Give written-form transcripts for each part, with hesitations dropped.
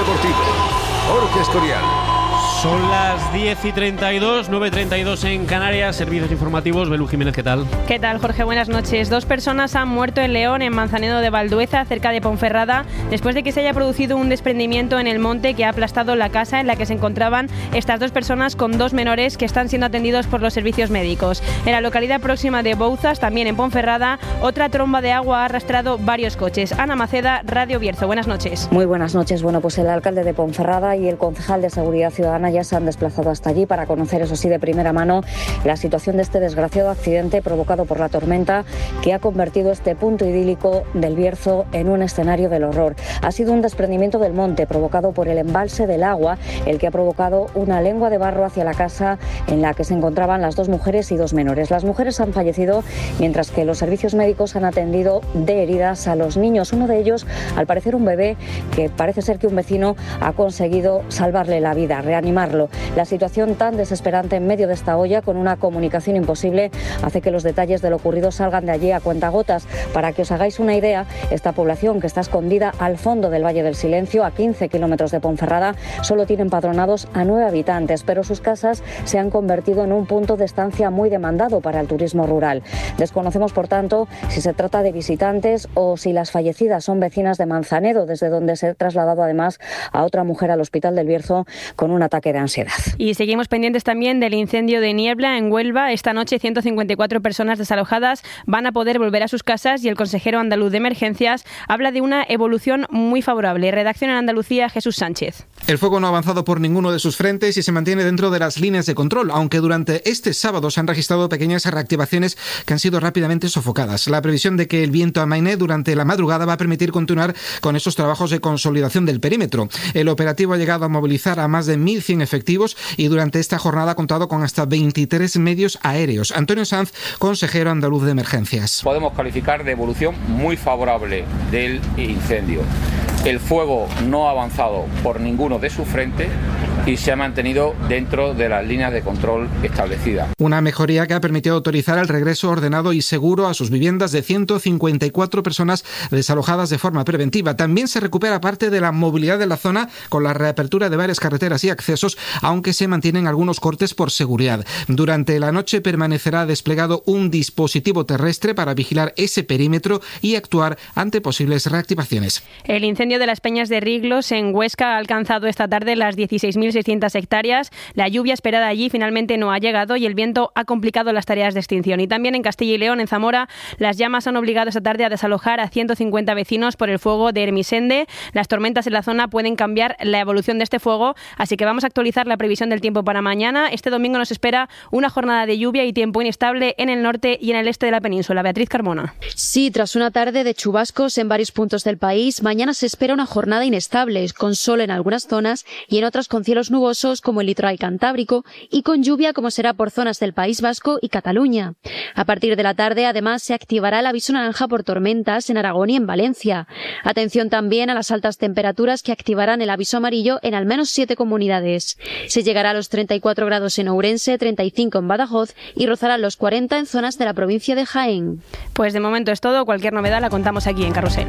deportivo, Jorge Escorial. Son las 10:32, 9:32 en Canarias, servicios informativos. Belú Jiménez, ¿qué tal? ¿Qué tal, Jorge? Buenas noches. 2 personas han muerto en León, en Manzanedo de Valdueza, cerca de Ponferrada, después de que se haya producido un desprendimiento en el monte que ha aplastado la casa en la que se encontraban estas 2 personas con 2 menores que están siendo atendidos por los servicios médicos. En la localidad próxima de Bouzas, también en Ponferrada, otra tromba de agua ha arrastrado varios coches. Ana Maceda, Radio Bierzo. Buenas noches. Muy buenas noches. Bueno, pues el alcalde de Ponferrada y el concejal de Seguridad Ciudadana ya se han desplazado hasta allí para conocer, eso sí, de primera mano la situación de este desgraciado accidente provocado por la tormenta que ha convertido este punto idílico del Bierzo en un escenario del horror. Ha sido un desprendimiento del monte provocado por el embalse del agua, el que ha provocado una lengua de barro hacia la casa en la que se encontraban las 2 mujeres y 2 menores. Las mujeres han fallecido, mientras que los servicios médicos han atendido de heridas a los niños. Uno de ellos, al parecer un bebé, que parece ser que un vecino ha conseguido salvarle la vida, reanimarlo. La situación tan desesperante en medio de esta olla, con una comunicación imposible, hace que los detalles de lo ocurrido salgan de allí a cuentagotas. Para que os hagáis una idea, esta población, que está escondida al fondo del Valle del Silencio, a 15 kilómetros de Ponferrada, solo tiene empadronados a 9 habitantes, pero sus casas se han convertido en un punto de estancia muy demandado para el turismo rural. Desconocemos, por tanto, si se trata de visitantes o si las fallecidas son vecinas de Manzanedo, desde donde se ha trasladado además a otra mujer al hospital del Bierzo con un ataque de ansiedad. Y seguimos pendientes también del incendio de Niebla en Huelva. Esta noche 154 personas desalojadas van a poder volver a sus casas y el consejero andaluz de emergencias habla de una evolución muy favorable. Redacción en Andalucía, Jesús Sánchez. El fuego no ha avanzado por ninguno de sus frentes y se mantiene dentro de las líneas de control, aunque durante este sábado se han registrado pequeñas reactivaciones que han sido rápidamente sofocadas. La previsión de que el viento amaine durante la madrugada va a permitir continuar con esos trabajos de consolidación del perímetro. El operativo ha llegado a movilizar a más de 1.100 efectivos y durante esta jornada ha contado con hasta 23 medios aéreos. Antonio Sanz, consejero andaluz de emergencias. Podemos calificar de evolución muy favorable del incendio. El fuego no ha avanzado por ninguno de sus frentes y se ha mantenido dentro de las líneas de control establecidas. Una mejoría que ha permitido autorizar el regreso ordenado y seguro a sus viviendas de 154 personas desalojadas de forma preventiva. También se recupera parte de la movilidad de la zona con la reapertura de varias carreteras y accesos, aunque se mantienen algunos cortes por seguridad. Durante la noche permanecerá desplegado un dispositivo terrestre para vigilar ese perímetro y actuar ante posibles reactivaciones. El incendio de las Peñas de Riglos en Huesca ha alcanzado esta tarde las 16.600 hectáreas. La lluvia esperada allí finalmente no ha llegado y el viento ha complicado las tareas de extinción. Y también en Castilla y León, en Zamora, las llamas han obligado esta tarde a desalojar a 150 vecinos por el fuego de Hermisende. Las tormentas en la zona pueden cambiar la evolución de este fuego, así que vamos a actualizar la previsión del tiempo para mañana. Este domingo nos espera una jornada de lluvia y tiempo inestable en el norte y en el este de la península. Beatriz Carmona. Sí, tras una tarde de chubascos en varios puntos del país, mañana se espera una jornada inestable, con sol en algunas zonas y en otras con cielos nubosos como el litoral cantábrico y con lluvia como será por zonas del País Vasco y Cataluña. A partir de la tarde, además, se activará el aviso naranja por tormentas en Aragón y en Valencia. Atención también a las altas temperaturas que activarán el aviso amarillo en al menos 7 comunidades. Se llegará a los 34 grados en Ourense, 35 en Badajoz y rozarán los 40 en zonas de la provincia de Jaén. Pues de momento es todo. Cualquier novedad la contamos aquí en Carrusel.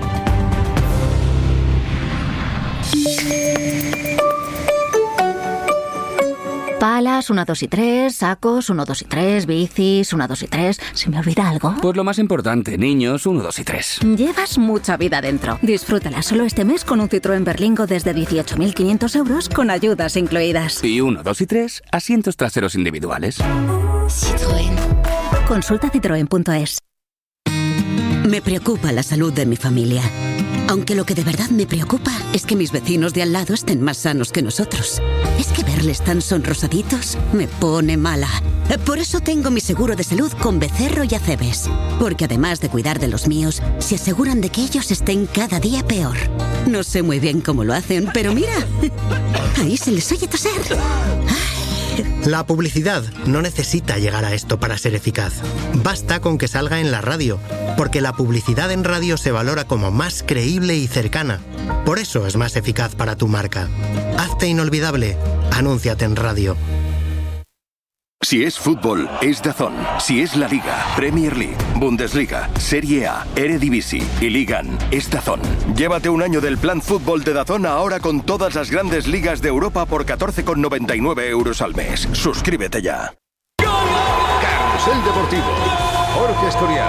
Palas, 1, 2 y 3, sacos, 1, 2 y 3, bicis, 1, 2 y 3. ¿Se me olvida algo? Pues lo más importante, niños, 1, 2 y 3. Llevas mucha vida dentro. Disfrútala solo este mes con un Citroën Berlingo desde 18.500 euros con ayudas incluidas. Y 1, 2 y 3, asientos traseros individuales. Citroën. Consulta citroen.es. Me preocupa la salud de mi familia. Aunque lo que de verdad me preocupa es que mis vecinos de al lado estén más sanos que nosotros. Es que verles tan sonrosaditos me pone mala. Por eso tengo mi seguro de salud con Becerro y Acebes. Porque además de cuidar de los míos, se aseguran de que ellos estén cada día peor. No sé muy bien cómo lo hacen, pero mira, ahí se les oye toser. La publicidad no necesita llegar a esto para ser eficaz. Basta con que salga en la radio, porque la publicidad en radio se valora como más creíble y cercana. Por eso es más eficaz para tu marca. Hazte inolvidable. Anúnciate en radio. Si es fútbol, es DAZN. Si es la Liga, Premier League, Bundesliga, Serie A, Eredivisie y Ligan, es DAZN. Llévate un año del plan fútbol de DAZN ahora con todas las grandes ligas de Europa por 14,99 € al mes. Suscríbete ya. Carrusel Deportivo. Jorge Escorial.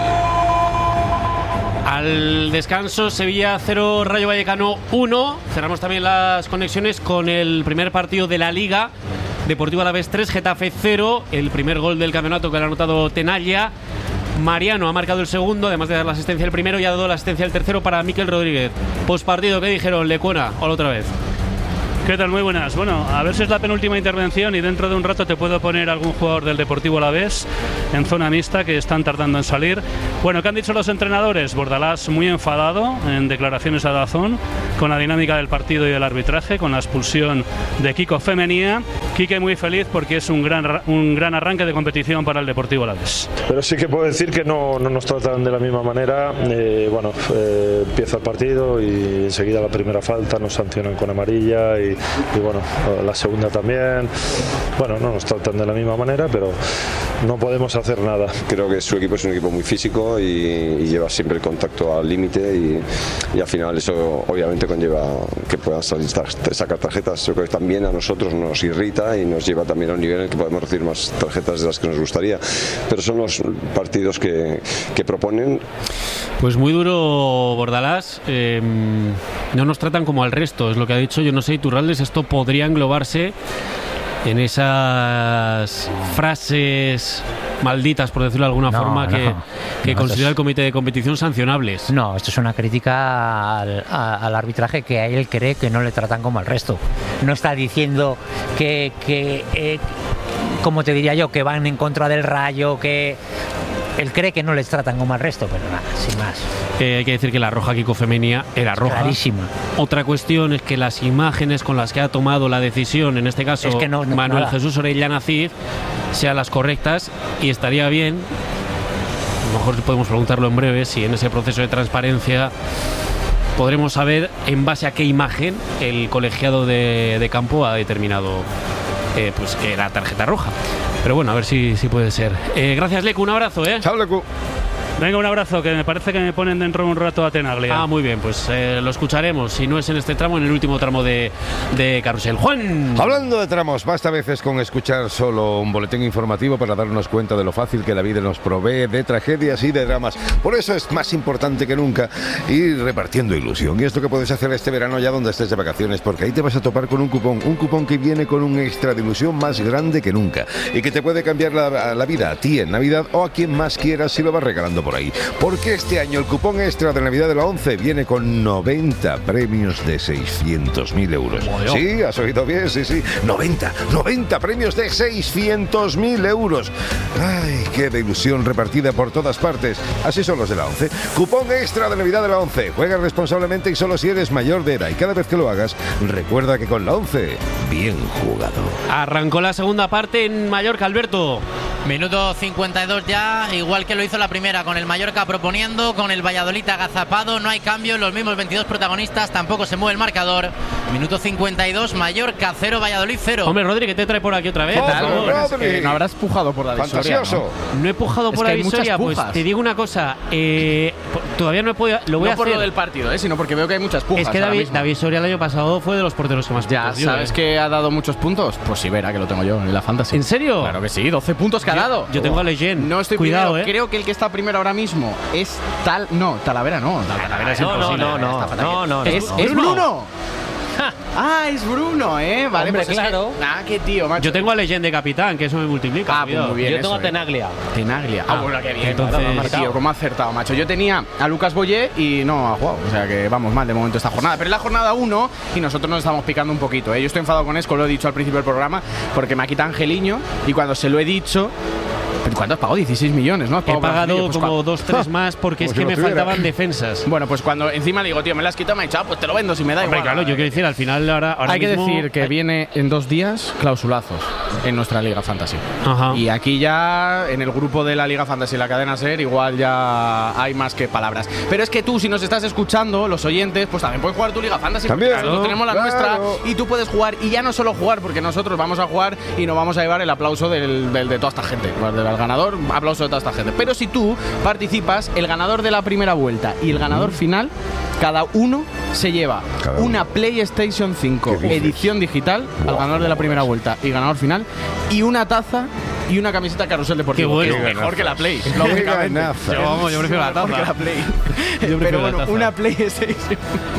Al descanso, Sevilla 0, Rayo Vallecano 1. Cerramos también las conexiones con el primer partido de la Liga. Deportivo Alavés 3, Getafe 0. El primer gol del campeonato que le ha anotado Tenaglia. Mariano ha marcado el segundo, además de dar la asistencia el primero, y ha dado la asistencia el tercero para Mikel Rodríguez. Postpartido, ¿qué dijeron? Lecuona, hola otra vez. ¿Qué tal? Muy buenas. Bueno, a ver si es la penúltima intervención y dentro de un rato te puedo poner algún jugador del Deportivo Alavés en zona mixta que están tardando en salir. Bueno, ¿qué han dicho los entrenadores? Bordalás muy enfadado en declaraciones a DAZN con la dinámica del partido y del arbitraje, con la expulsión de Kiko Femenía. Quique muy feliz porque es un gran arranque de competición para el Deportivo Alavés. Pero sí que puedo decir que no nos tratan de la misma manera. Empieza el partido y enseguida la primera falta nos sancionan con amarilla y bueno, la segunda también. Bueno, no nos tratan de la misma manera, pero no podemos hacer nada. Creo que su equipo es un equipo muy físico y lleva siempre el contacto al límite y al final eso obviamente conlleva que puedan sacar tarjetas. Yo creo que también a nosotros nos irrita y nos lleva también a un nivel en el que podemos recibir más tarjetas de las que nos gustaría. Pero son los partidos que proponen. Pues muy duro Bordalás. No nos tratan como al resto, es lo que ha dicho. Yo no sé, Iturralde, esto podría englobarse en esas frases malditas, por decirlo de alguna forma, que considera el comité de competición sancionables. No, esto es una crítica al arbitraje, que a él cree que no le tratan como al resto. No está diciendo que como te diría yo, que van en contra del Rayo, que él cree que no les tratan como al resto, pero nada, sin más. Hay que decir que la roja Kiko Femenía era roja. Clarísima. Otra cuestión es que las imágenes con las que ha tomado la decisión, en este caso Manuel nada. Jesús Orellana Cid, sean las correctas, y estaría bien, a lo mejor podemos preguntarlo en breve, si en ese proceso de transparencia podremos saber en base a qué imagen el colegiado de campo ha determinado pues que era tarjeta roja. Pero bueno, a ver si puede ser. Gracias, Lecu, un abrazo, Chao, Lecu. Venga, un abrazo, que me parece que me ponen dentro de un rato a Tenaglia. Ah, muy bien, pues lo escucharemos. Si no es en este tramo, en el último tramo de Carrusel. Juan. Hablando de tramos, basta a veces con escuchar solo un boletín informativo para darnos cuenta de lo fácil que la vida nos provee de tragedias y de dramas. Por eso es más importante que nunca ir repartiendo ilusión. Y esto que puedes hacer este verano ya donde estés de vacaciones, porque ahí te vas a topar con un cupón que viene con un extra de ilusión más grande que nunca y que te puede cambiar la vida a ti en Navidad o a quien más quieras si lo vas regalando por ahí. Porque este año el cupón extra de Navidad de la 11 viene con 90 premios de 600.000 euros. Sí, has oído bien, sí. 90 premios de 600.000 euros. Ay, qué de ilusión repartida por todas partes. Así son los de la 11. Cupón extra de Navidad de la 11. Juega responsablemente y solo si eres mayor de edad. Y cada vez que lo hagas, recuerda que con la 11, bien jugado. Arrancó la segunda parte en Mallorca, Alberto. Minuto 52 ya, igual que lo hizo la primera, con el Mallorca proponiendo, con el Valladolid agazapado, no hay cambio, los mismos 22 protagonistas, tampoco se mueve el marcador. Minuto 52, Mallorca 0, Valladolid 0. Hombre, Rodri, ¿qué te trae por aquí otra vez? No habrás pujado por la visoria, ¿no? He pujado por la visoria, pues te digo una cosa, todavía no he podido, lo voy a hacer. No por lo del partido, sino porque veo que hay muchas pujas. Es que David Soria el año pasado fue de los porteros que más puntos dio. ¿Sabes que ha dado muchos puntos? Pues sí, verá que lo tengo yo en la Fantasy. ¿En serio? Claro que sí, 12 puntos que ha dado. Yo tengo a Leyen. No estoy Cuidado, primero. Creo que el que está primero ahora mismo es Talavera no. Talavera es imposible. No. Es Bruno. Es Bruno, ¿eh? Vale, hombre, pues claro. Qué tío, macho. Yo tengo a Leyen de capitán, que eso me multiplica. Pues muy bien. Yo tengo a Tenaglia. Bueno, qué bien. Entonces, tío, cómo ha acertado, macho. Yo tenía a Lucas Boyé y no ha jugado. O sea que vamos mal de momento esta jornada. Pero es la jornada 1 y nosotros nos estamos picando un poquito, ¿eh? Yo estoy enfadado con Esco, lo he dicho al principio del programa, porque me ha quitado Angeliño y cuando se lo he dicho ¿Cuánto has pagado? 16 millones, ¿no? He pagado como 2-3 más porque es que me faltaban defensas. Bueno, pues cuando encima le digo, tío, me la has quitado, me ha dicho, pues te lo vendo si me da igual. Claro, yo quiero decir, al final ahora hay que mismo, decir que viene en 2 días clausulazos en nuestra Liga Fantasy. Ajá. Y aquí ya, en el grupo de la Liga Fantasy, la cadena SER, igual ya hay más que palabras. Pero es que tú, si nos estás escuchando, los oyentes, pues también puedes jugar tu Liga Fantasy. También, nosotros tenemos la nuestra y tú puedes jugar. Y ya no solo jugar, porque nosotros vamos a jugar y nos vamos a llevar el aplauso de toda esta gente. Del ganador, aplauso de toda esta gente. Pero si tú participas, el ganador de la primera vuelta y el ganador final, cada uno se lleva una PlayStation 5 edición digital al ganador de la primera vuelta y ganador final, y una taza y una camiseta Carrusel Deportivo. Qué bueno. Que es mejor que la Play, lógicamente. Yo prefiero la taza. Que la Play. Pero bueno, una PlayStation.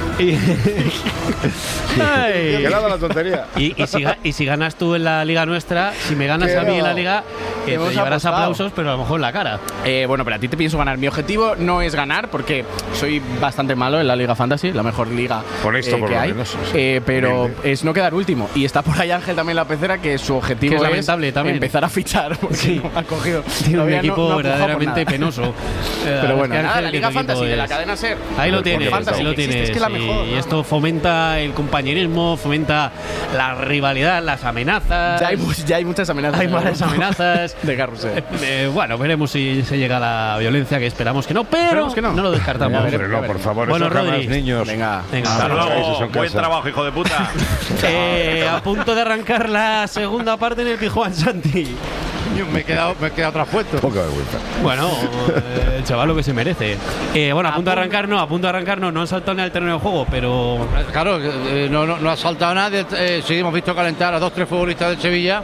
Que nada la tontería. Y si ganas tú en la liga nuestra, si me ganas a mí en la liga, te llevarás aplausos, pero a lo mejor en la cara. Bueno, pero a ti te pienso ganar. Mi objetivo no es ganar, porque soy bastante malo en la Liga Fantasy, la mejor liga que hay. Pero es no quedar último. Y está por ahí Ángel también la pecera, que su objetivo es lamentable también empezar a fichar, porque no ha cogido. Tiene un equipo verdaderamente penoso. Pero bueno, nada, la Liga Fantasy de la cadena SER. Ahí lo tienes, ahí lo tienes. Es que es la mejor. Y esto fomenta el compañerismo, fomenta la rivalidad, las amenazas. Ya hay muchas amenazas. Hay varias amenazas de Carrusel. Bueno, veremos si se llega a la violencia, que esperamos que no, pero no lo descartamos. Hombre, no, por favor, bueno, Rodri, niños. Venga. Hasta luego. Buen trabajo, hijo de puta. A punto de arrancar la segunda parte en el Pijuán, Santi. Me he quedado traspuesto. Poca vergüenza. Bueno, el chaval lo que se merece. Bueno, a punto de arrancar no han saltado ni al terreno de juego, pero... Claro, no ha saltado nadie. Sí, hemos visto calentar a 2-3 futbolistas del Sevilla,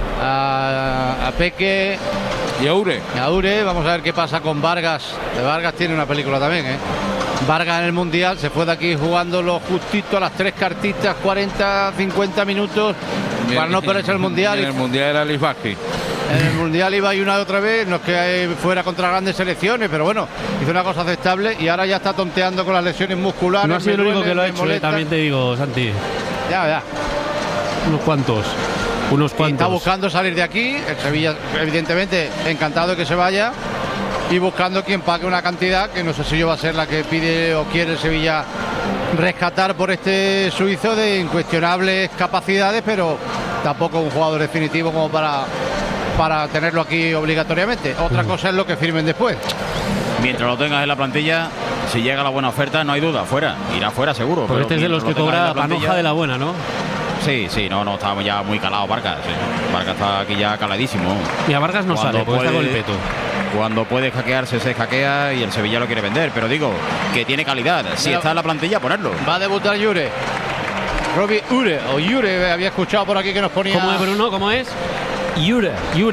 a Peque y a Ure. Vamos a ver qué pasa con Vargas. Vargas tiene una película también, Vargas en el Mundial se fue de aquí jugando lo justito a las 3 cartitas, 40-50 minutos para no perderse el Mundial. En el Mundial era Lisbaki. En el Mundial iba y una y otra vez, no es que fuera contra grandes selecciones, pero bueno, hizo una cosa aceptable y ahora ya está tonteando con las lesiones musculares. No ha sido el único que lo ha hecho, también te digo, Santi. Ya. Unos cuantos. Está buscando salir de aquí, el Sevilla evidentemente encantado de que se vaya y buscando quien pague una cantidad que no sé si yo va a ser la que pide o quiere el Sevilla rescatar por este suizo de incuestionables capacidades, pero tampoco un jugador definitivo como para tenerlo aquí obligatoriamente. Otra cosa es lo que firmen después. Mientras lo tengas en la plantilla, si llega la buena oferta, no hay duda, irá fuera seguro. Porque este es de los que cobra panoja de la buena, ¿no? Sí, no, estábamos ya muy calados Vargas. Vargas está aquí ya caladísimo. Y a Vargas no sale, porque está con el peto. Cuando puede hackearse, se hackea y el Sevilla lo quiere vender. Pero digo, que tiene calidad. Si está en la plantilla, ponerlo. Va a debutar Yure. Robbie Yure, había escuchado por aquí que nos ponía... ¿Cómo es, Bruno? ¿Cómo es? Yura.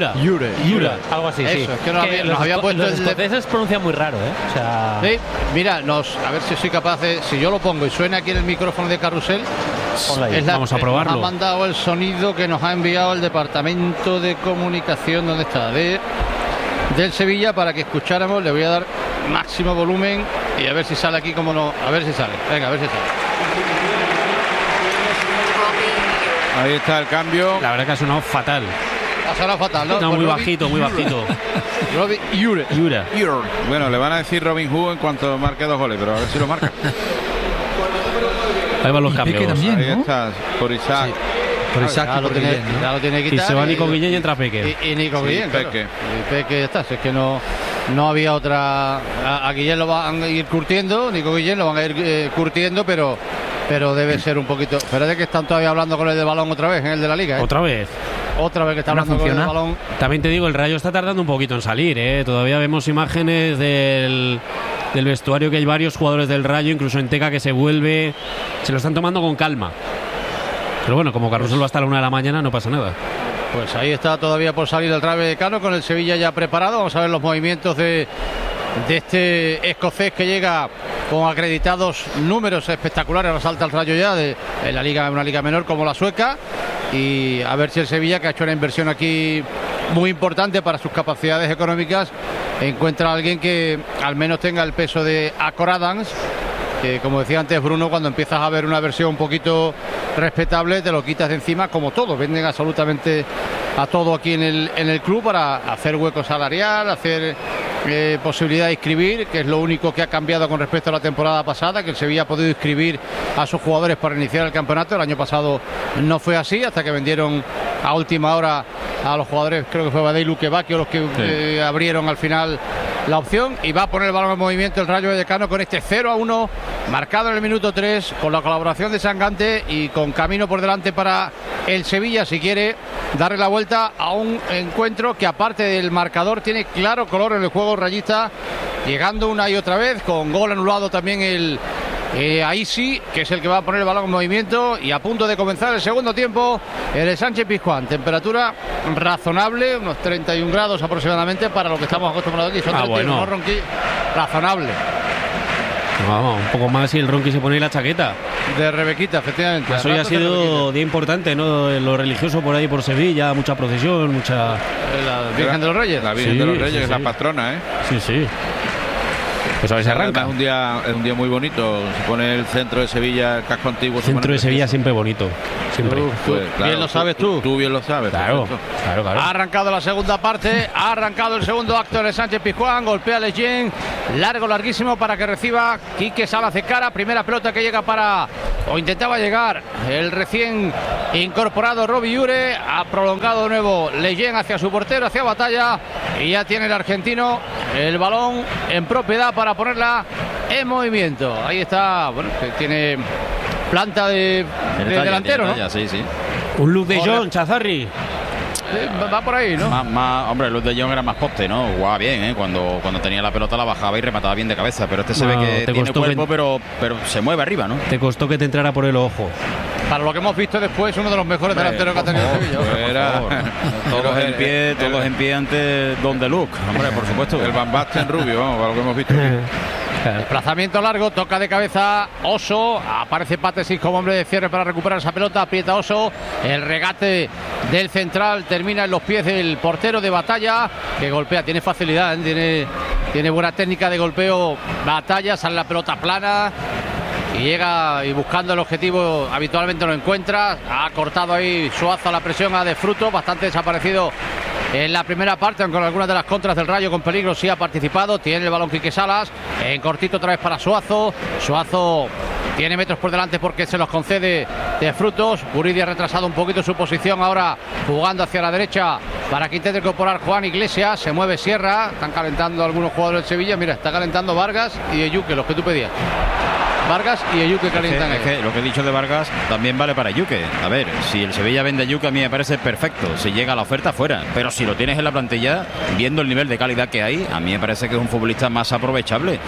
Algo así, eso, sí. Es que nos había puesto los escoceses pronuncian muy raro, O sea... Sí, mira, a ver si soy capaz de... Si yo lo pongo y suena aquí en el micrófono de Carrusel, vamos a probarlo. Nos ha mandado el sonido que nos ha enviado el Departamento de Comunicación, ¿dónde está? Del Sevilla, para que escucháramos. Le voy a dar máximo volumen y a ver si sale aquí como no. A ver si sale. Venga, a ver si sale. Ahí está el cambio. La verdad que ha sonado fatal. Ha sonado fatal, ¿no? No, muy bajito. Robbie Yure. Bueno, le van a decir Robin Hood en cuanto marque 2 goles, pero a ver si lo marca. Ahí van los cambios. También, ahí está, por Isaac. Sí. Por Isaac ya lo tiene que quitar. Y se va Nico Guillén y entra Peque. Y Nico Guillén, claro. Y Peque está. Si es que no había otra. A Guillén lo van a ir curtiendo, Nico Guillén lo van a ir curtiendo, pero debe ser un poquito. Espérate que están todavía hablando con el de balón otra vez, en el de la liga. Otra vez que está hablando con el de balón. También te digo, el Rayo está tardando un poquito en salir, Todavía vemos imágenes del vestuario, que hay varios jugadores del Rayo, incluso en Teca, que se lo están tomando con calma. Pero bueno, como Carrusel va hasta la 1 de la mañana, no pasa nada. Pues ahí está todavía por salir el Rayo Vallecano, con el Sevilla ya preparado. Vamos a ver los movimientos de este escocés que llega con acreditados números espectaculares. Resalta el Rayo ya de la liga, una liga menor como la sueca. Y a ver si el Sevilla, que ha hecho una inversión aquí muy importante para sus capacidades económicas, encuentra a alguien que al menos tenga el peso de Acoradans, que, como decía antes Bruno, cuando empiezas a ver una versión un poquito respetable, te lo quitas de encima, como todos. Venden absolutamente a todo aquí en el club para hacer hueco salarial, hacer posibilidad de inscribir, que es lo único que ha cambiado con respecto a la temporada pasada, que el Sevilla ha podido inscribir a sus jugadores para iniciar el campeonato. El año pasado no fue así, hasta que vendieron a última hora a los jugadores, creo que fue Badei y Luque Bacchio los que abrieron al final la opción, y va a poner el balón en movimiento el Rayo Vallecano con este 0-1 marcado en el minuto 3, con la colaboración de Sangante y con camino por delante para el Sevilla, si quiere darle la vuelta a un encuentro que, aparte del marcador, tiene claro color en el juego rayista, llegando una y otra vez, con gol anulado también el Aisi, que es el que va a poner el balón en movimiento, y a punto de comenzar el segundo tiempo el Sánchez Pizjuán. Temperatura razonable, unos 31 grados aproximadamente para lo que estamos acostumbrados aquí. Son 31, ¿no, Ronqui? Razonable. Vamos, un poco más y el Ronqui se pone la chaqueta de Rebequita, efectivamente. Eso ya ha sido día importante, ¿no? Lo religioso por ahí por Sevilla, mucha procesión, mucha... La Virgen de los Reyes. La Virgen de los Reyes, que es la patrona, ¿eh? Sí. Pues a ver si arranca. Es un día muy bonito. Se pone el centro de Sevilla, el casco antiguo. El centro de Sevilla siempre bonito. Siempre. Pues, claro, bien lo sabes tú. Tú bien lo sabes. Claro. Ha arrancado la segunda parte. Ha arrancado el segundo acto de Sánchez Pizjuán. Golpea a Leyen. Larguísimo para que reciba Quique Salas de cara. Primera pelota que llega o intentaba llegar el recién incorporado Robbie Ure. Ha prolongado de nuevo Leyen hacia su portero, hacia Batalla. Y ya tiene el argentino el balón en propiedad para ponerla en movimiento. Ahí está, bueno, que tiene planta de delantero, ¿no? Sí. Un Luz de Jong, Chazarri. Va por ahí, ¿no? Hombre, Luz de Jong era más poste, ¿no? Jugaba bien, ¿eh? Cuando tenía la pelota la bajaba y remataba bien de cabeza, pero se ve que tiene cuerpo, pero se mueve arriba, ¿no? Te costó que te entrara por el ojo. Para lo que hemos visto después, uno de los mejores delanteros que ha tenido Sevilla. Todos en pie ante Don de Luc, hombre, por supuesto. El Van Basten rubio, vamos, para lo que hemos visto. Desplazamiento largo, toca de cabeza Oso, aparece Patesis como hombre de cierre para recuperar esa pelota, aprieta Oso, el regate del central termina en los pies del portero de Batalla, que golpea, tiene facilidad, tiene buena técnica de golpeo. Batalla, sale la pelota plana y llega, y buscando el objetivo habitualmente lo encuentra. Ha cortado ahí Suazo la presión a De Fruto, bastante desaparecido en la primera parte, aunque en algunas de las contras del Rayo con peligro sí ha participado. Tiene el balón Quique Salas, en cortito otra vez para Suazo. Suazo tiene metros por delante porque se los concede De Frutos. Guridi ha retrasado un poquito su posición, ahora jugando hacia la derecha para que intente incorporar Juan Iglesias. Se mueve Sierra, están calentando algunos jugadores del Sevilla. Mira, está calentando Vargas y Eyuque, los que tú pedías. Vargas y Eyuque calientan. Es que lo que he dicho de Vargas también vale para Eyuque. A ver, si el Sevilla vende a Eyuque, a mí me parece perfecto. Si llega la oferta, fuera. Pero si lo tienes en la plantilla, viendo el nivel de calidad que hay, a mí me parece que es un futbolista más aprovechable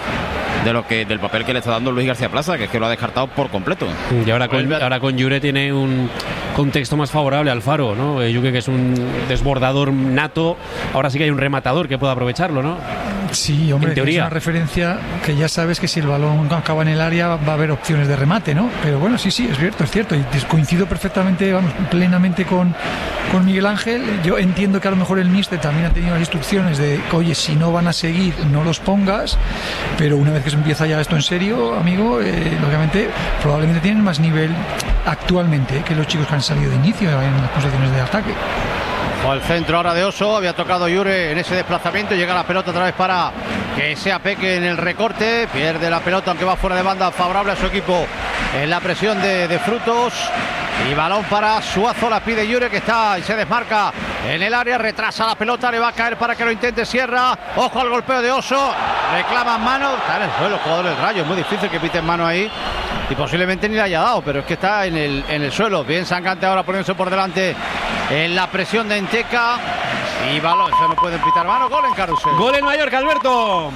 del papel que le está dando Luis García Plaza, que es que lo ha descartado por completo. Y ahora con Llure tiene un contexto más favorable al Faro, ¿no? Eyuque, que es un desbordador nato, ahora sí que hay un rematador que pueda aprovecharlo, ¿no? Sí, hombre, es una referencia que ya sabes que si el balón acaba en el área va a haber opciones de remate, ¿no? Pero bueno, sí, es cierto, y coincido perfectamente, plenamente con Miguel Ángel. Yo entiendo que a lo mejor el míster también ha tenido las instrucciones de que, oye, si no van a seguir, no los pongas, pero una vez que se empieza ya esto en serio, amigo, lógicamente, probablemente tienen más nivel actualmente que los chicos que han salido de inicio en las posiciones de ataque. O el centro ahora de Oso, había tocado Llure en ese desplazamiento, llega la pelota otra vez para que sea Peque en el recorte, pierde la pelota aunque va fuera de banda, favorable a su equipo en la presión de Frutos, y balón para Suazo, la pide Llure, que está y se desmarca en el área, retrasa la pelota, le va a caer para que lo intente Sierra, ojo al golpeo de Oso, reclaman mano, está en el suelo el jugador del Rayo, es muy difícil que piten mano ahí y posiblemente ni le haya dado, pero es que está en el suelo. Bien Sangante ahora poniéndose por delante en la presión de Enteca, y balón, se no pueden pitar mano. Gol en Carrusel. Gol en Mallorca, Alberto.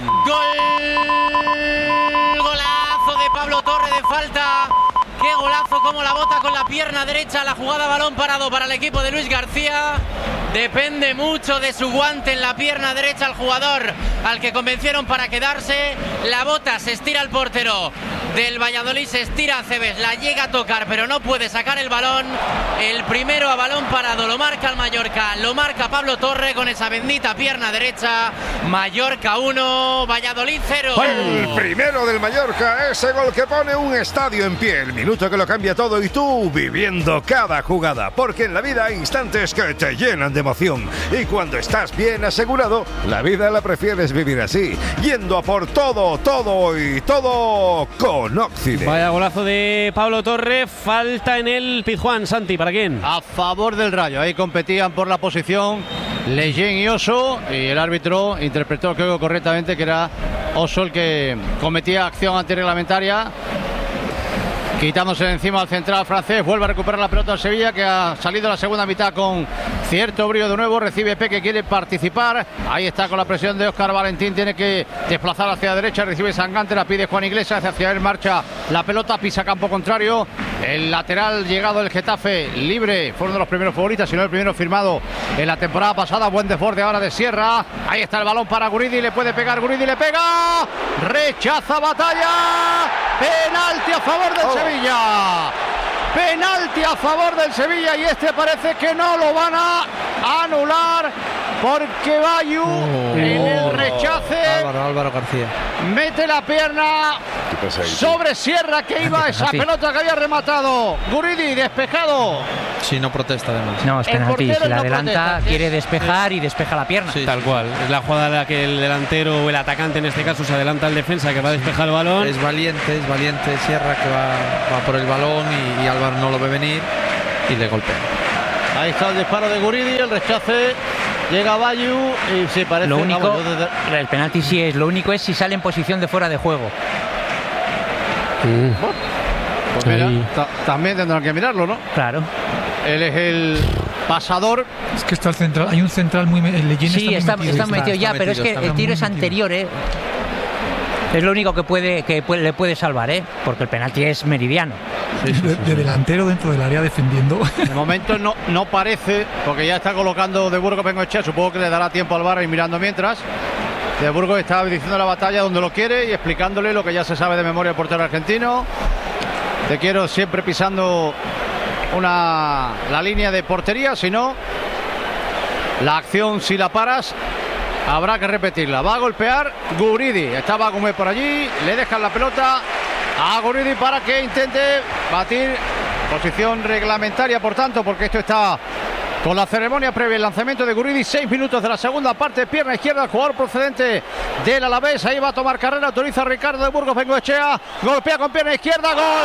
Golazo de Pablo Torre de falta. Qué golazo, como la bota con la pierna derecha. La jugada, balón parado para el equipo de Luis García. Depende mucho de su guante en la pierna derecha el jugador al que convencieron para quedarse. La bota, se estira el portero. del Valladolid. Se estira Aceves, la llega a tocar, pero no puede sacar el balón. El primero a balón parado lo marca el Mallorca, lo marca Pablo Torre con esa bendita pierna derecha. Mallorca 1, Valladolid 0. El primero del Mallorca, ese gol que pone un estadio en pie, el minuto que lo cambia todo y tú viviendo cada jugada, porque en la vida hay instantes que te llenan de emoción y cuando estás bien asegurado, la vida la prefieres vivir así, yendo a por todo, todo y todo con Occident. Vaya golazo de Pablo Torre, falta en el Pizjuán. Santi, ¿para quién? A favor del Rayo, ahí competían por la posición Leyen y Oso, y el árbitro interpretó, creo correctamente, que era Oso el que cometía acción antirreglamentaria, quitándose de encima al central francés. Vuelve a recuperar la pelota al Sevilla, que ha salido la segunda mitad con cierto brío de nuevo. Recibe Peque, quiere participar. Ahí está con la presión de Óscar Valentín. Tiene que desplazar hacia la derecha. Recibe Sangante, la pide Juan Iglesias. Hacia él marcha la pelota, pisa campo contrario. El lateral llegado del Getafe, libre. Fue uno de los primeros futbolistas, si no el primero firmado en la temporada pasada. Buen desborde ahora de Sierra. Ahí está el balón para Guridi. Le puede pegar Guridi, le pega. Rechaza Batalla. Penalti a favor del Sevilla. Penalti a favor del Sevilla, y este parece que no lo van a anular porque Bayu en el rechace Álvaro García mete la pierna sobre Sierra, que iba a esa pelota que había rematado Guridi, despejado. Sí, no protesta además. No, es penalti, si la adelanta, quiere despejar y despeja la pierna. Sí, tal cual, es la jugada en la que el delantero o el atacante en este caso se adelanta al defensa que va a despejar el balón. Es valiente Sierra, que va por el balón y Álvaro no lo ve venir y le golpea. Ahí está el disparo de Guridi, el rechace. Llega Bayu y sí, parece... Lo único, el penalti sí es, lo único es si sale en posición de fuera de juego. Pues mira, también tendrán que mirarlo, ¿no? Claro. Él es el pasador. Es que está el central, hay un central muy... Sí, está metido ya, pero es que el tiro es anterior, ¿eh? Es lo único que le puede salvar, ¿eh? Porque el penalti es meridiano. De delantero dentro del área defendiendo. De momento no parece, porque ya está colocando De Burgos Bengoechea. Supongo que le dará tiempo al VAR y mirando mientras. De Burgos está diciendo la batalla donde lo quiere y explicándole lo que ya se sabe de memoria al portero argentino. Te quiero siempre pisando la línea de portería, si no, la acción, si la paras, habrá que repetirla. Va a golpear Guridi. Estaba Gómez por allí. Le dejan la pelota a Guridi para que intente batir. Posición reglamentaria, por tanto, porque esto está con la ceremonia previa. El lanzamiento de Guridi. 6 minutos de la segunda parte. Pierna izquierda, el jugador procedente del Alavés. Ahí va a tomar carrera. Autoriza a Ricardo de Burgos Bengoechea. Golpea con pierna izquierda. ¡Gol!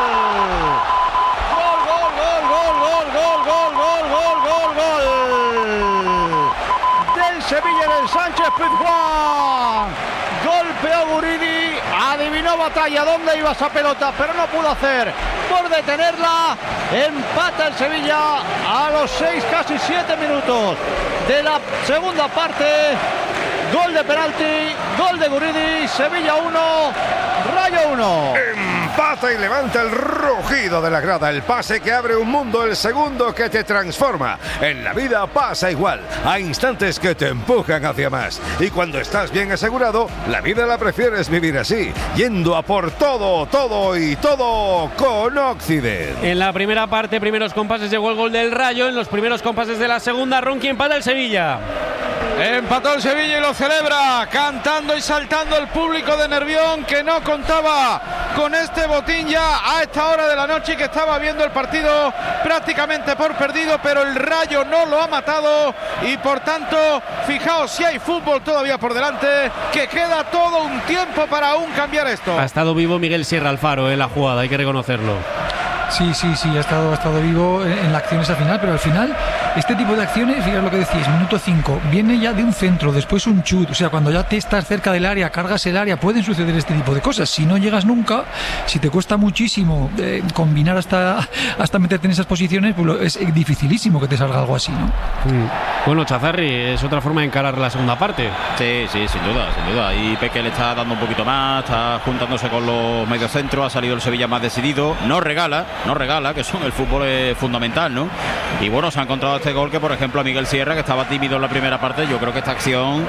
Del Sevilla, del Sánchez Pizjuán. Golpeó Guridi, adivinó Batalla dónde iba esa pelota, pero no pudo hacer por detenerla. Empata el Sevilla a los 6, casi 7 minutos de la segunda parte. Gol de penalti, gol de Guridi. Sevilla 1, Rayo 1. Empata y levanta el rugido de la grada. El pase que abre un mundo, el segundo que te transforma. En la vida pasa igual. Hay instantes que te empujan hacia más. Y cuando estás bien asegurado, la vida la prefieres vivir así, yendo a por todo, todo y todo con Occident. En la primera parte, primeros compases, llegó el gol del Rayo. En los primeros compases de la segunda, Ronqui empata el Sevilla. Empató el Sevilla y lo celebra, cantando y saltando el público de Nervión, que no contaba con este botín ya a esta hora de la noche y que estaba viendo el partido prácticamente por perdido, pero el Rayo no lo ha matado y por tanto, fijaos si hay fútbol todavía por delante, que queda todo un tiempo para aún cambiar esto. Ha estado vivo Miguel Sierra Alfaro en la jugada, hay que reconocerlo. Sí, ha estado vivo en la acción esa final, pero al final este tipo de acciones, fíjate lo que decís, minuto 5, viene ya de un centro, después un chut, o sea, cuando ya te estás cerca del área, cargas el área, pueden suceder este tipo de cosas. Si no llegas nunca, si te cuesta muchísimo combinar hasta meterte en esas posiciones, pues es dificilísimo que te salga algo así, ¿no? Bueno, Chazarri, es otra forma de encarar la segunda parte. Sí, sin duda. Y Peque le está dando un poquito más, está juntándose con los mediocentros, ha salido el Sevilla más decidido, no regala, que eso en el fútbol es fundamental, ¿no? Y bueno, se ha encontrado este gol que, por ejemplo, a Miguel Sierra, que estaba tímido en la primera parte, yo creo que esta acción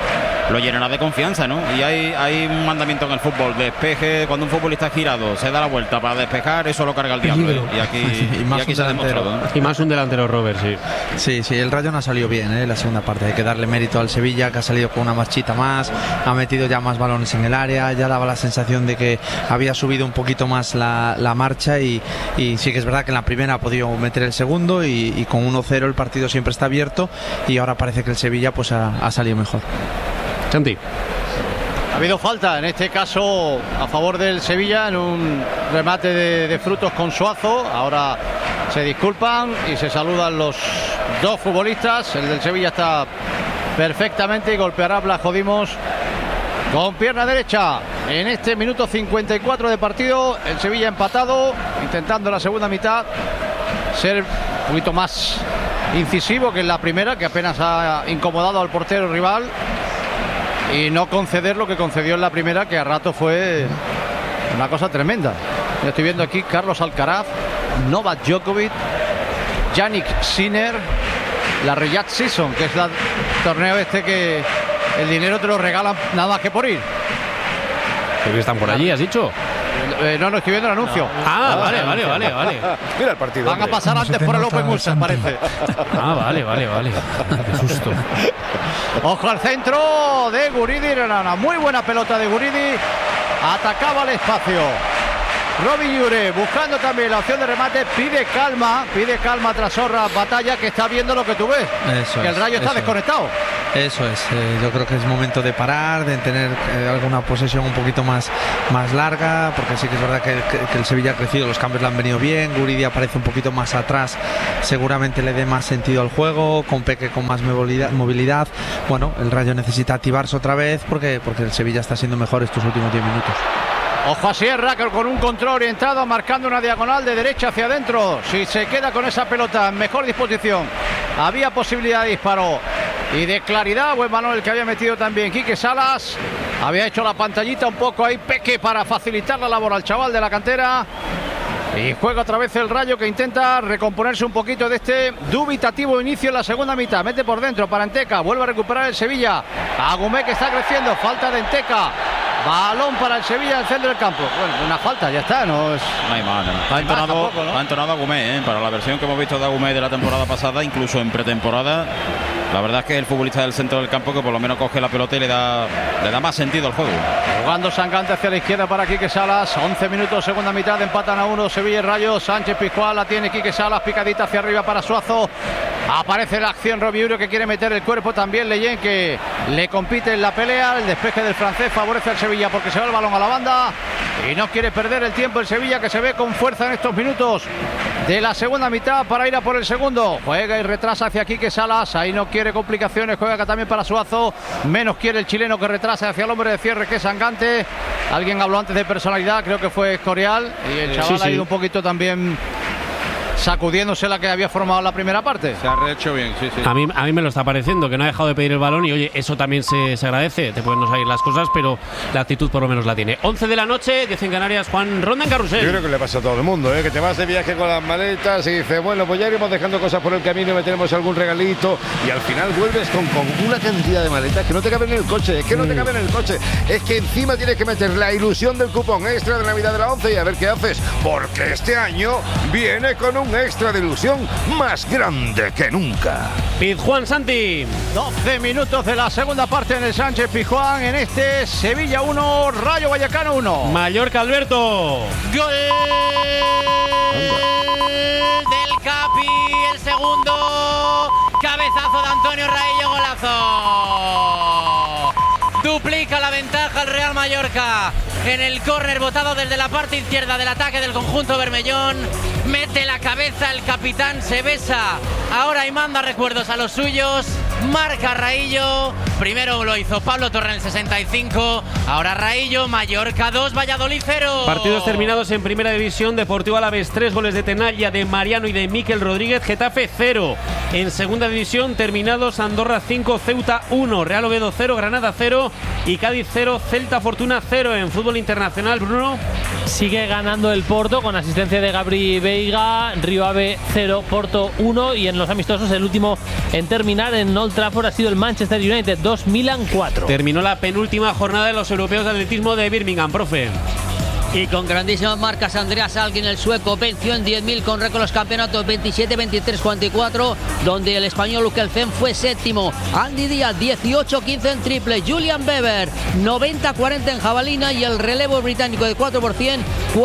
lo llenará de confianza, ¿no? Y hay un mandamiento en el fútbol: despeje. Cuando un futbolista girado se da la vuelta para despejar, eso lo carga el diablo, ¿eh? Y aquí se ha demostrado, ¿no? Y más un delantero, Robert, sí, el Rayo no ha salido bien, la segunda parte. Hay que darle mérito al Sevilla, que ha salido con una marchita más, ha metido ya más balones en el área, ya daba la sensación de que había subido un poquito más la marcha, y sí que es verdad que en la primera ha podido meter el segundo, y con 1-0 el partido siempre está abierto, y ahora parece que el Sevilla pues ha salido mejor. Santi. Ha habido falta, en este caso a favor del Sevilla, en un remate de Frutos con Suazo. Ahora se disculpan y se saludan los dos futbolistas. El del Sevilla está perfectamente y golpeará a Blajo Dimos con pierna derecha. En este minuto 54 de partido, el Sevilla empatado, intentando en la segunda mitad ser un poquito más incisivo que en la primera, que apenas ha incomodado al portero rival, y no conceder lo que concedió en la primera, que a rato fue una cosa tremenda. Yo estoy viendo aquí Carlos Alcaraz, Novak Djokovic, Yannick Sinner, la Riyadh Season, que es el torneo que el dinero te lo regalan nada más que por ir. ¿Pero están por allí, has dicho? No, estoy viendo el anuncio. No. Ah, vale. Mira el partido. Van a pasar antes por el Open Ulster, parece. Vale. Qué susto. Ojo al centro de Guridi. Era una muy buena pelota de Guridi. Atacaba al espacio Robin Llure, buscando también la opción de remate. Pide calma tras Orra Batalla, que está viendo lo que tú ves. Que el Rayo está desconectado. Eso es, yo creo que es momento de parar, de tener alguna posesión un poquito más larga, porque sí que es verdad que el Sevilla ha crecido, los cambios le han venido bien. Guridi aparece un poquito más atrás, seguramente le dé más sentido al juego, con Peque con más movilidad. Bueno, el Rayo necesita activarse otra vez, porque el Sevilla está siendo mejor estos últimos 10 minutos. Ojo a Sierra, que con un control orientado, marcando una diagonal de derecha hacia adentro. Si se queda con esa pelota en mejor disposición, había posibilidad de disparo y de claridad. Buen balón el que había metido también Quique Salas. Había hecho la pantallita un poco ahí Peque para facilitar la labor al chaval de la cantera. Y juega otra vez el Rayo, que intenta recomponerse un poquito de este dubitativo inicio en la segunda mitad. Mete por dentro para Enteca, vuelve a recuperar el Sevilla. Agumé, que está creciendo, falta de Enteca. Balón para el Sevilla al centro del campo. Bueno, una falta, ya está, no hay más. Ha entonado Agumé, para la versión que hemos visto de Agumé de la temporada pasada, incluso en pretemporada. La verdad es que el futbolista del centro del campo, que por lo menos coge la pelota y le da más sentido al juego. Jugando Sangante hacia la izquierda para Quique Salas. 11 minutos, segunda mitad, empatan a 1 Sevilla y Rayo. Sánchez Pizjuán, la tiene Quique Salas, picadita hacia arriba para Suazo. Aparece la acción, Robiuro, que quiere meter el cuerpo, también Leyen, que le compite en la pelea. El despeje del francés favorece al Sevilla, porque se va el balón a la banda y no quiere perder el tiempo el Sevilla, que se ve con fuerza en estos minutos de la segunda mitad para ir a por el segundo. Juega y retrasa hacia Quique Salas, ahí no quiere complicaciones, juega acá también para Suazo, menos quiere el chileno, que retrasa hacia el hombre de cierre, que es Sangante. Alguien habló antes de personalidad, creo que fue Escorial, y el chaval ha ido un poquito también sacudiéndose la que había formado la primera parte. Se ha rehecho bien, sí. A mí me lo está pareciendo, que no ha dejado de pedir el balón, y oye, eso también se agradece. Te pueden no salir las cosas, pero la actitud por lo menos la tiene. 11 de la noche, 10 en Canarias. Juan Ronda en Carrusel. Yo creo que le pasa a todo el mundo, que te vas de viaje con las maletas y dices, bueno, pues ya iremos dejando cosas por el camino y meteremos algún regalito, y al final vuelves con una cantidad de maletas que no te caben en el coche. Es que no te caben en el coche, es que encima tienes que meter la ilusión del cupón extra de Navidad de la 11 y a ver qué haces, porque este año viene con un extra de ilusión más grande que nunca. Pizjuán, Santi. 12 minutos de la segunda parte en el Sánchez Pizjuán, en este Sevilla 1, Rayo Vallecano 1. Mallorca, Alberto. Gol del Capi, el segundo. Cabezazo de Antonio Raillo, golazo. Duplica la ventaja el Real Mallorca en el córner botado desde la parte izquierda del ataque del conjunto bermellón. Mete la cabeza el capitán, se besa ahora y manda recuerdos a los suyos. Marca Raillo. Primero lo hizo Pablo Torre en el 65. Ahora Raillo. Mallorca 2, Valladolid 0. Partidos terminados en Primera División. Deportivo Alavés 3 goles de Tenalla, de Mariano y de Miquel Rodríguez. Getafe 0. En Segunda División terminados: Andorra 5, Ceuta 1, Real Oviedo 0, Granada 0 y Cádiz 0, Celta Fortuna 0. En fútbol internacional, Bruno. Sigue ganando el Porto con asistencia de Gabri Veiga. Río Ave 0, Porto 1, y en los amistosos el último en terminar en Old Trafford ha sido el Manchester United 2, Milan 4. Terminó la penúltima jornada de los europeos de atletismo de Birmingham, profe. Y con grandísimas marcas, Andreas Algin, el sueco, venció en 10.000 con récord los campeonatos 27, 23, 44, donde el español Ukelfen fue séptimo. Andy Díaz, 18-15 en triple. Julian Weber, 90-40 en jabalina, y el relevo británico de 4%,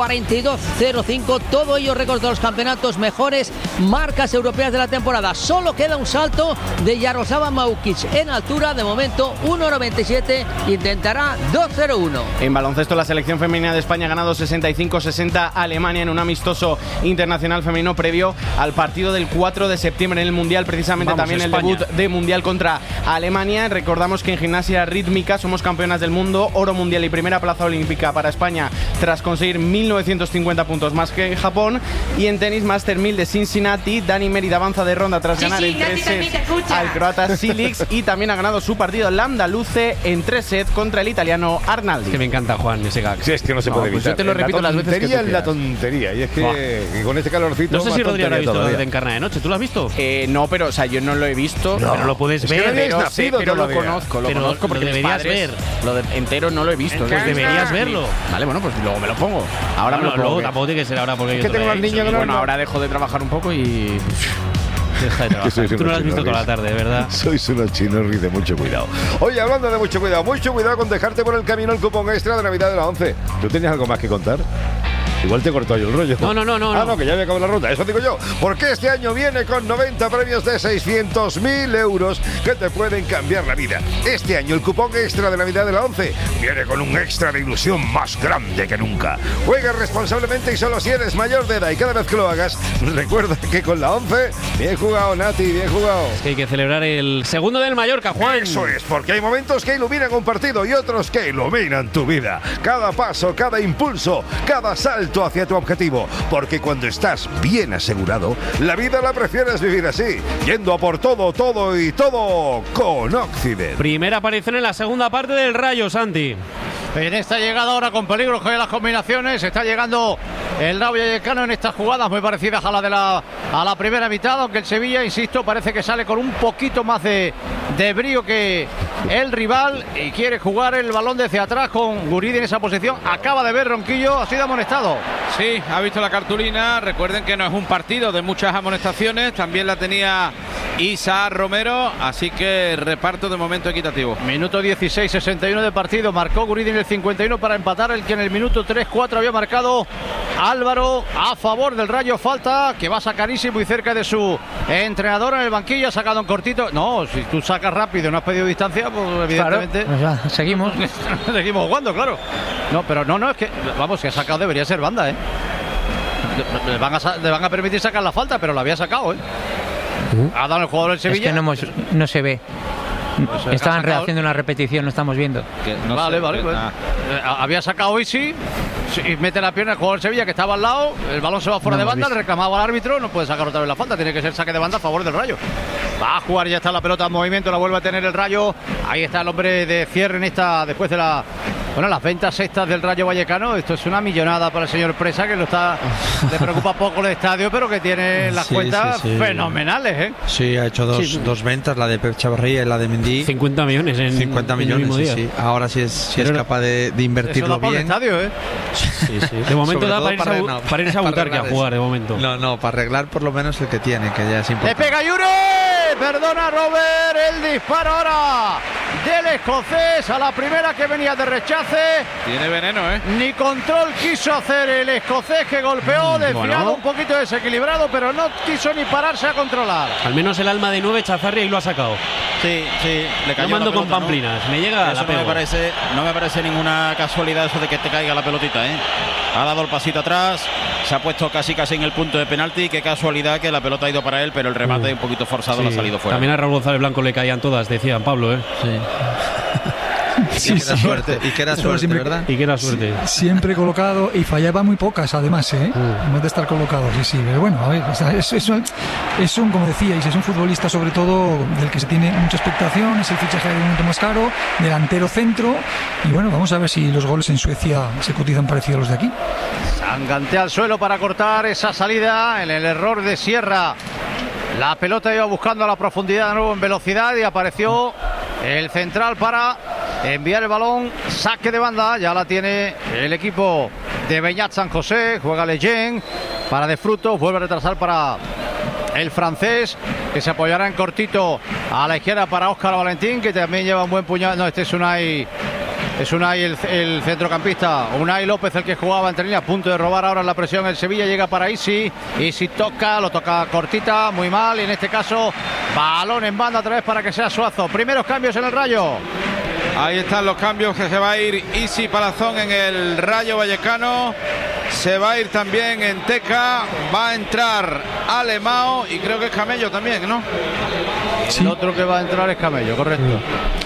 42-05. Todo ello récords de los campeonatos, mejores marcas europeas de la temporada. Solo queda un salto de Jaroslava Maukic en altura, de momento 1,97, intentará 2,01. En baloncesto, la selección femenina de España ha ganado 65-60 a Alemania en un amistoso internacional femenino previo al partido del 4 de septiembre en el Mundial, precisamente. Vamos, también España. El debut de Mundial contra Alemania. Recordamos que en gimnasia rítmica somos campeonas del mundo, oro mundial y primera plaza olímpica para España tras conseguir 1.950 puntos más que Japón. Y en tenis, Master 1000 de Cincinnati, Dani Mérida avanza de ronda tras ganar en 3 sets al croata Silic, y también ha ganado su partido Landaluce en 3 sets contra el italiano Arnaldi. Es que me encanta, Juan, ese gag. Sí, es que no se puede evitar. Yo te lo repito las veces que tú quieras. La tontería, y es que con este calorcito. No sé si Rodri habrá visto lo de Encarna de Noche. ¿Tú lo has visto? No, pero o sea, yo no lo he visto. No, pero lo puedes ver. Pero lo conozco. Lo conozco porque deberías ver. Lo entero no lo he visto. Pues deberías verlo. Vale, bueno, pues luego me lo pongo. Ahora me lo pongo. Luego tampoco tiene que ser ahora porque es que tengo al niño que bueno, ahora dejo de trabajar un poco y... Deja de trabajar. Tú no lo has visto toda la tarde, ¿verdad? Sois unos chinorris de mucho cuidado. Oye, hablando de mucho cuidado con dejarte por el camino el cupón extra de Navidad de la 11. ¿Tú tenías algo más que contar? Igual te cortó yo el rollo. No. No, que ya había acabado la ruta. Eso digo yo. Porque este año viene con 90 premios de 600.000 euros que te pueden cambiar la vida. Este año el cupón extra de Navidad de la 11 viene con un extra de ilusión más grande que nunca. Juega responsablemente y solo si eres mayor de edad. Y cada vez que lo hagas, recuerda que con la 11, bien jugado, Nati, bien jugado. Es que hay que celebrar el segundo del Mallorca, Juan. Eso es, porque hay momentos que iluminan un partido y otros que iluminan tu vida. Cada paso, cada impulso, cada salto hacia tu objetivo, porque cuando estás bien asegurado, la vida la prefieres vivir así, yendo a por todo con Occident. Primera aparición en la segunda parte del Rayo, Santi. En esta llegada ahora con peligro de las combinaciones, está llegando el Rayo Vallecano en estas jugadas muy parecidas a la primera mitad, aunque el Sevilla, insisto, parece que sale con un poquito más de brío que el rival y quiere jugar el balón desde atrás con Guridi en esa posición. Acaba de ver Ronquillo, ha sido amonestado. Sí, ha visto la cartulina. Recuerden que no es un partido de muchas amonestaciones, también la tenía Isa Romero, así que reparto de momento equitativo. Minuto 16, 61 de partido, marcó Guridi en el 51 para empatar, el que en el minuto 3-4 había marcado Álvaro a favor del Rayo. Falta que va a sacarísimo muy cerca de su entrenador en el banquillo, ha sacado un cortito. No, si tú sacas rápido y no has pedido distancia, pues evidentemente claro, pues seguimos seguimos jugando, claro. No, pero no, es que vamos, que ha sacado, debería ser banda, le van a permitir sacar la falta, pero la había sacado, ha dado el jugador del Sevilla. Es que no se ve. Estaban rehaciendo una repetición, no estamos viendo. Vale. Había sacado hoy sí, y mete la pierna el jugador del Sevilla que estaba al lado, el balón se va fuera de banda, le reclamaba al árbitro, no puede sacar otra vez la falta, tiene que ser saque de banda a favor del Rayo. Va a jugar, ya está la pelota en movimiento, la vuelve a tener el Rayo. Ahí está el hombre de cierre en esta, después de las ventas estas del Rayo Vallecano. Esto es una millonada para el señor Presa, que le preocupa poco el estadio, pero que tiene las cuentas fenomenales, Sí, ha hecho dos ventas, la de Pep Chavarría y la de Mendy. 50 millones en 50 millones, el mismo día. Sí. Ahora sí es capaz de invertirlo bien. El estadio, Sí. De momento da para irse a Butarque a jugar, de momento. No, para arreglar por lo menos el que tiene, que ya es importante. ¡Le pega Yure! Perdona Robert, el disparo ahora del escocés a la primera que venía de rechace. Tiene veneno, Ni control quiso hacer el escocés, que golpeó, desviado, un poquito desequilibrado, pero no quiso ni pararse a controlar. Al menos el alma de 9 Chazarria y lo ha sacado. Sí, le cayó. No mando la pelota, con pamplinas, me llega eso la pego. No me parece ninguna casualidad eso de que te caiga la pelotita, Ha dado el pasito atrás, se ha puesto casi en el punto de penalti. Qué casualidad que la pelota ha ido para él, pero el remate un poquito forzado, le ha salido fuera. También a Raúl González Blanco le caían todas, decían Pablo, Sí. Sí, sí. Suerte. Y que era suerte, siempre, ¿verdad? Y que era suerte. Siempre colocado y fallaba muy pocas, además, en vez de estar colocado, sí. Pero bueno, a ver, es un, como decíais, es un futbolista sobre todo del que se tiene mucha expectación, es el fichaje de momento más caro, delantero centro, y bueno, vamos a ver si los goles en Suecia se cotizan parecidos a los de aquí. Sangante al suelo para cortar esa salida, en el error de Sierra. La pelota iba buscando a la profundidad de nuevo en velocidad y apareció el central para enviar el balón. Saque de banda, ya la tiene el equipo de Beñat San José. Juega Leyen para De Frutos, vuelve a retrasar para el francés, que se apoyará en cortito a la izquierda para Óscar Valentín, que también lleva un buen puñal. No, este es Unai. Es Unai el centrocampista, Unai López el que jugaba entre líneas, a punto de robar ahora la presión el Sevilla, llega para Isi lo toca cortita, muy mal, y en este caso balón en banda otra vez para que sea Suazo. Primeros cambios en el Rayo. Ahí están los cambios, que se va a ir Isi Palazón en el Rayo Vallecano, se va a ir también en Teca, va a entrar Alemão y creo que es Camello también, ¿no? Sí. El otro que va a entrar es Camello, correcto.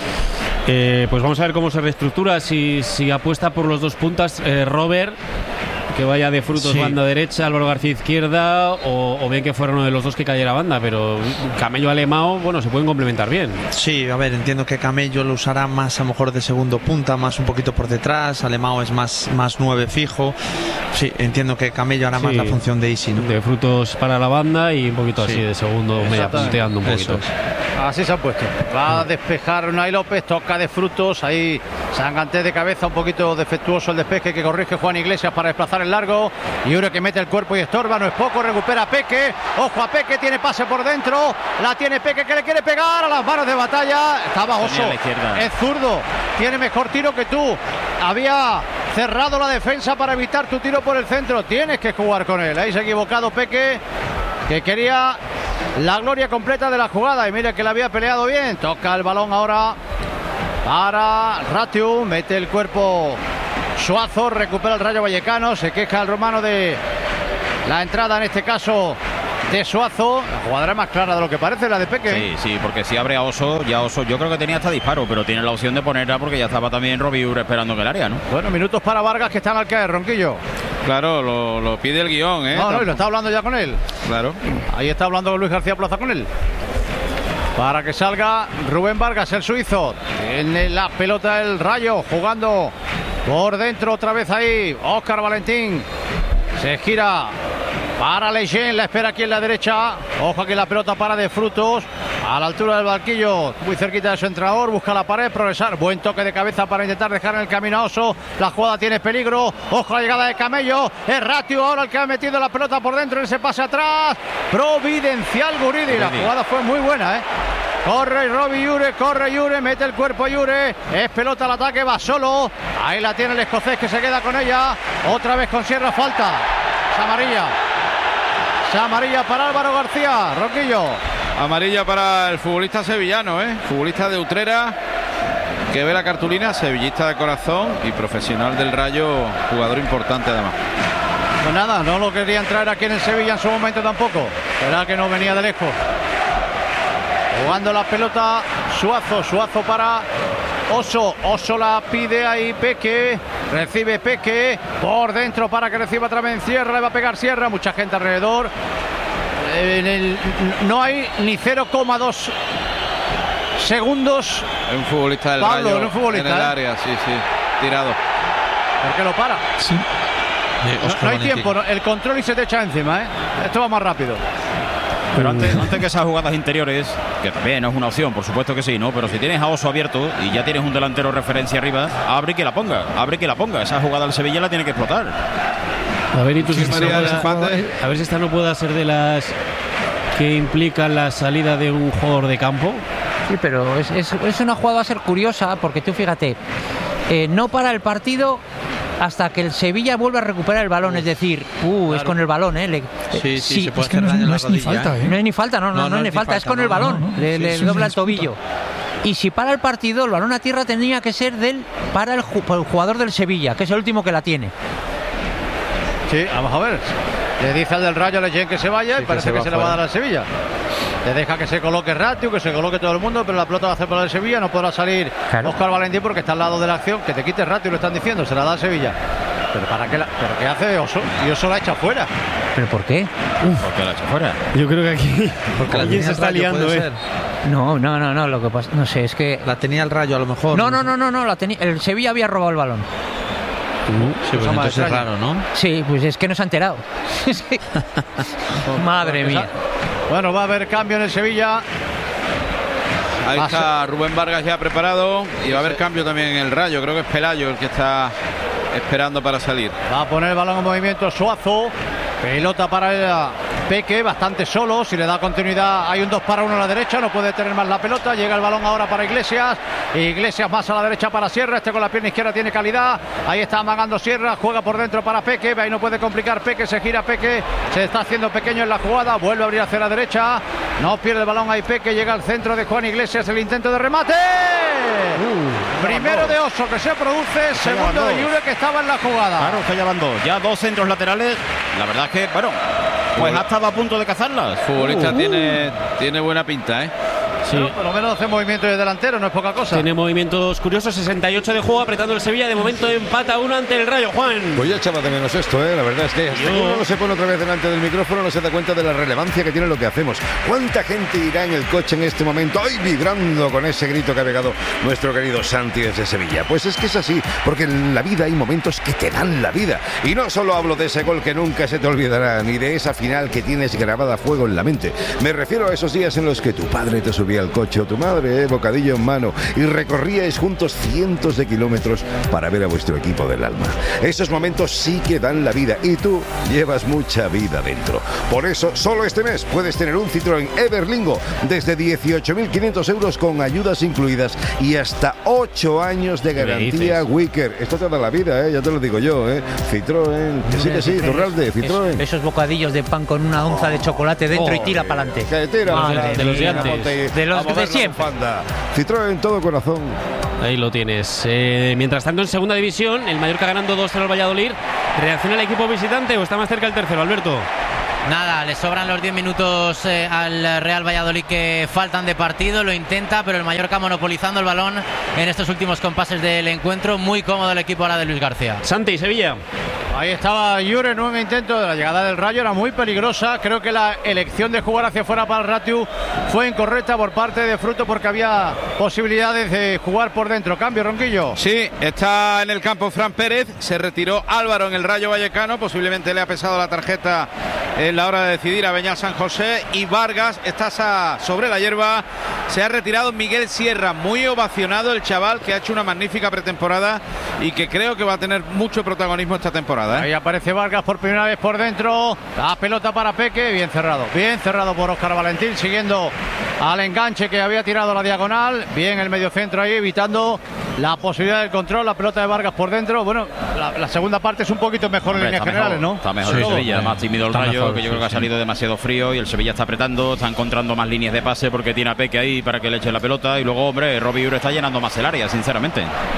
Pues vamos a ver cómo se reestructura, si apuesta por los dos puntas, Robert, que vaya De Frutos banda derecha, Álvaro García izquierda, o bien que fuera uno de los dos que cayera banda, pero Camello, Alemão, bueno, se pueden complementar bien. Sí, a ver, entiendo que Camello lo usará más a lo mejor de segundo punta, más un poquito por detrás, Alemão es más 9 fijo. Sí, entiendo que Camello hará más la función de Isi, ¿no? De Frutos para la banda y un poquito así de segundo, media punteando un poquito. Así se ha puesto. Va a despejar Unai López, toca De Frutos, ahí Sangante de cabeza, un poquito defectuoso el despeje que corrige Juan Iglesias para desplazar el largo. Y uno que mete el cuerpo y estorba, no es poco, recupera Peque. Ojo a Peque, tiene pase por dentro, la tiene Peque que le quiere pegar a las manos de Batalla. Estaba Oso, es zurdo, tiene mejor tiro que tú. Había cerrado la defensa para evitar tu tiro por el centro, tienes que jugar con él. Ahí se ha equivocado Peque, que quería la gloria completa de la jugada y mira que la había peleado bien. Toca el balón ahora para Ratiu, mete el cuerpo Suazo, recupera el Rayo Vallecano, se queja el romano de la entrada en este caso de Suazo. La jugada era más clara de lo que parece, la de Peque. Sí, porque si abre a Oso, ya Oso yo creo que tenía hasta disparo, pero tiene la opción de ponerla porque ya estaba también Robiur esperando en el área, ¿no? Bueno, minutos para Vargas, que están al caer, Ronquillo. Claro, lo pide el guión, ¿eh? No, y lo está hablando ya con él. Claro. Ahí está hablando con Luis García Plaza con él. Para que salga Rubén Vargas, el suizo. Tiene la pelota el Rayo, jugando por dentro otra vez ahí. Óscar Valentín se gira para Leyen, la espera aquí en la derecha. Ojo aquí la pelota para De Frutos, a la altura del banquillo, muy cerquita de su entrenador, busca la pared, progresar, buen toque de cabeza para intentar dejar en el camino a Oso. La jugada tiene peligro, ojo la llegada de Camello, es Ratiu ahora el que ha metido la pelota por dentro en ese pase atrás, providencial Guridi. La jugada fue muy buena, corre corre Yure, mete el cuerpo Yure, es pelota al ataque, va solo, ahí la tiene el escocés que se queda con ella, otra vez con Sierra, falta, amarilla para Álvaro García, Roquillo. Amarilla para el futbolista sevillano, futbolista de Utrera, que ve la cartulina, sevillista de corazón y profesional del Rayo, jugador importante además. Pues nada, no lo querían traer aquí en el Sevilla en su momento tampoco, era que no venía de lejos. Jugando la pelota Suazo para Oso la pide ahí Peque, recibe Peque por dentro para que reciba otra vez Sierra, le va a pegar Sierra, mucha gente alrededor. No hay ni 0,2 segundos. Es un futbolista del Pablo, Rayo un futbolista, en el área, sí, tirado. ¿Por qué lo para? Sí. No hay tiempo, ¿no? El control y se te echa encima, Esto va más rápido. Pero antes que esas jugadas interiores, que también no es una opción, por supuesto que sí, ¿no? Pero si tienes a Oso abierto y ya tienes un delantero referencia arriba, abre y que la ponga. Esa jugada del Sevilla la tiene que explotar. A ver, y tú, a ver si esta no pueda ser de las que implican la salida de un jugador de campo. Sí, pero es una jugada, va a ser curiosa, porque tú fíjate, no para el partido hasta que el Sevilla vuelve a recuperar el balón, es decir, claro. Es con el balón, Sí, se puede hacer daño en la rodilla. No es ni falta, no es ni falta, es con el balón, le dobla el tobillo. Y si para el partido, el balón a tierra tendría que ser para el jugador del Sevilla, que es el último que la tiene. Sí, vamos a ver. Le dice al del Rayo Leyen que se vaya y parece que se le va a dar al Sevilla. te deja que se coloque Ratiu, que se coloque todo el mundo, pero la pelota va a hacer por el Sevilla, no podrá salir Óscar Valentín porque está al lado de la acción, que te quite Ratiu, lo están diciendo, se la da a Sevilla. ¿Pero para qué pero qué hace Oso? Y Oso la echa fuera. ¿Pero por qué? ¿Por qué la echa fuera? Yo creo que aquí porque alguien se está liando, No, lo que pasa, no sé, es que la tenía el Rayo a lo mejor. No, la tenía, el Sevilla había robado el balón. Sí, pues entonces es raro, ¿no? Sí, pues es que no se ha enterado. Madre mía. Bueno, va a haber cambio en el Sevilla. Ahí está Rubén Vargas ya preparado y va a haber cambio también en el Rayo. Creo que es Pelayo el que está esperando para salir. Va a poner el balón en movimiento Suazo. Pelota para el Peque, bastante solo. Si le da continuidad, hay un 2 para 1 a la derecha. No puede tener más la pelota. Llega el balón ahora para Iglesias. Iglesias más a la derecha para Sierra. Este con la pierna izquierda tiene calidad. Ahí está amagando Sierra. Juega por dentro para Peque. Ahí no puede complicar Peque. Se gira Peque. Se está haciendo pequeño en la jugada. Vuelve a abrir hacia la derecha. No pierde el balón ahí Peque. Llega al centro de Juan Iglesias. El intento de remate. Primero de Oso que se produce. Segundo de Jure que estaba en la jugada. Claro, que ya van dos. Ya 2 centros laterales. La verdad es que, bueno, pues ha estado a punto de cazarlas. El futbolista tiene buena pinta, ¿eh? Sí. Pero por lo menos hace movimiento de delantero, no es poca cosa. Tiene movimientos curiosos, 68 de juego, apretando el Sevilla. De momento empata 1 ante el Rayo, Juan. Pues ya echaba de menos esto, la verdad es que hasta que uno no se pone otra vez delante del micrófono no se da cuenta de la relevancia que tiene lo que hacemos. ¿Cuánta gente irá en el coche en este momento hoy vibrando con ese grito que ha pegado nuestro querido Santi desde Sevilla? Pues es que es así, porque en la vida hay momentos que te dan la vida. Y no solo hablo de ese gol que nunca se te olvidará, ni de esa final que tienes grabada a fuego en la mente. Me refiero a esos días en los que tu padre te subía al coche o tu madre, bocadillo en mano, y recorríais juntos cientos de kilómetros para ver a vuestro equipo del alma. Esos momentos sí que dan la vida y tú llevas mucha vida dentro. Por eso, solo este mes puedes tener un Citroën Everlingo desde 18.500 euros con ayudas incluidas y hasta 8 años de garantía Wicker. Esto te da la vida, ya te lo digo yo, Citroën, que sí, Turralde, Citroën. Esos bocadillos de pan con una onza de chocolate dentro y tira para adelante. De los de antes. De los de siempre. Citroën, todo corazón. Ahí lo tienes. Mientras tanto, en segunda división, el Mallorca ganando 2-0 al Valladolid. ¿Reacciona el equipo visitante o está más cerca el tercero, Alberto? Nada, le sobran los 10 minutos al Real Valladolid que faltan de partido. Lo intenta, pero el Mallorca monopolizando el balón en estos últimos compases del encuentro. Muy cómodo el equipo ahora de Luis García. Santi, Sevilla. Ahí estaba Jure en un intento de la llegada del Rayo, era muy peligrosa. Creo que la elección de jugar hacia afuera para el Ratiu fue incorrecta por parte de Fruto porque había posibilidades de jugar por dentro. Cambio, Ronquillo. Sí, está en el campo Fran Pérez, se retiró Álvaro en el Rayo Vallecano, posiblemente le ha pesado la tarjeta en la hora de decidir a Beñat San José, y Vargas está sobre la hierba. Se ha retirado Miguel Sierra, muy ovacionado el chaval que ha hecho una magnífica pretemporada y que creo que va a tener mucho protagonismo esta temporada. Ahí aparece Vargas por primera vez por dentro. La pelota para Peque, bien cerrado por Óscar Valentín, siguiendo al enganche que había tirado la diagonal. Bien el mediocentro ahí, evitando la posibilidad del control. La pelota de Vargas por dentro. Bueno, la segunda parte es un poquito mejor en líneas generales, ¿no? Está mejor el Sevilla, más tímido el Rayo, que yo creo que ha salido demasiado frío, y el Sevilla está apretando, está encontrando más líneas de pase porque tiene a Peque ahí para que le eche la pelota, y luego, hombre, Robbie Ure está llenando más el área, sinceramente.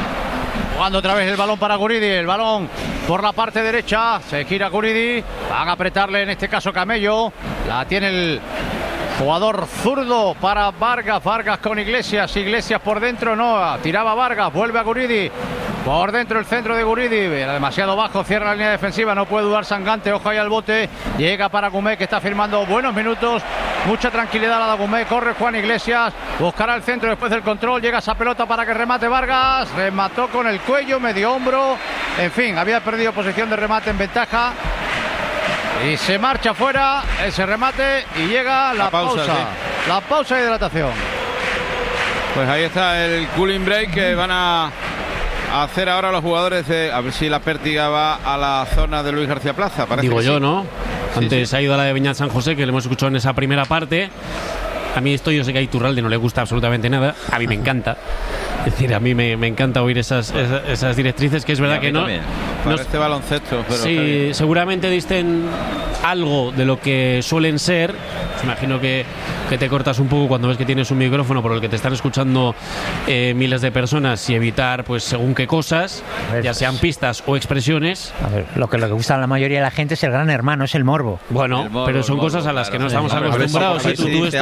Jugando otra vez el balón para Guridi, el balón por la parte derecha, se gira Guridi, van a apretarle en este caso Camello, la tiene el jugador zurdo para Vargas, Vargas con Iglesias por dentro, no, tiraba Vargas, vuelve a Guridi, por dentro el centro de Guridi, era demasiado bajo, cierra la línea defensiva, no puede dudar Sangante, ojo ahí al bote, llega para Gumé que está firmando buenos minutos, mucha tranquilidad a la Gumé, corre Juan Iglesias, buscará el centro después del control, llega esa pelota para que remate Vargas, remató con el cuello, medio hombro, en fin, había perdido posición de remate en ventaja. Y se marcha fuera ese remate y llega la pausa. Sí. La pausa de hidratación. Pues ahí está el cooling break que van a hacer ahora los jugadores a ver si la pértiga va a la zona de Luis García Plaza. Digo yo, sí. ¿No? Antes ha ido a la de Beñat San José, que le hemos escuchado en esa primera parte. A mí yo sé que a Iturralde no le gusta absolutamente nada. A mí me encanta. Es decir, a mí me encanta oír esas directrices, que es verdad que no... Parece baloncesto, pero sí, seguramente disten algo de lo que suelen ser, Imagino que te cortas un poco cuando ves que tienes un micrófono por el que te están escuchando miles de personas y evitar, pues, según qué cosas, ya sean pistas o expresiones. A ver, lo que gusta a la mayoría de la gente es el Gran Hermano, es el morbo. Bueno, pero son cosas a las que no estamos acostumbrados. A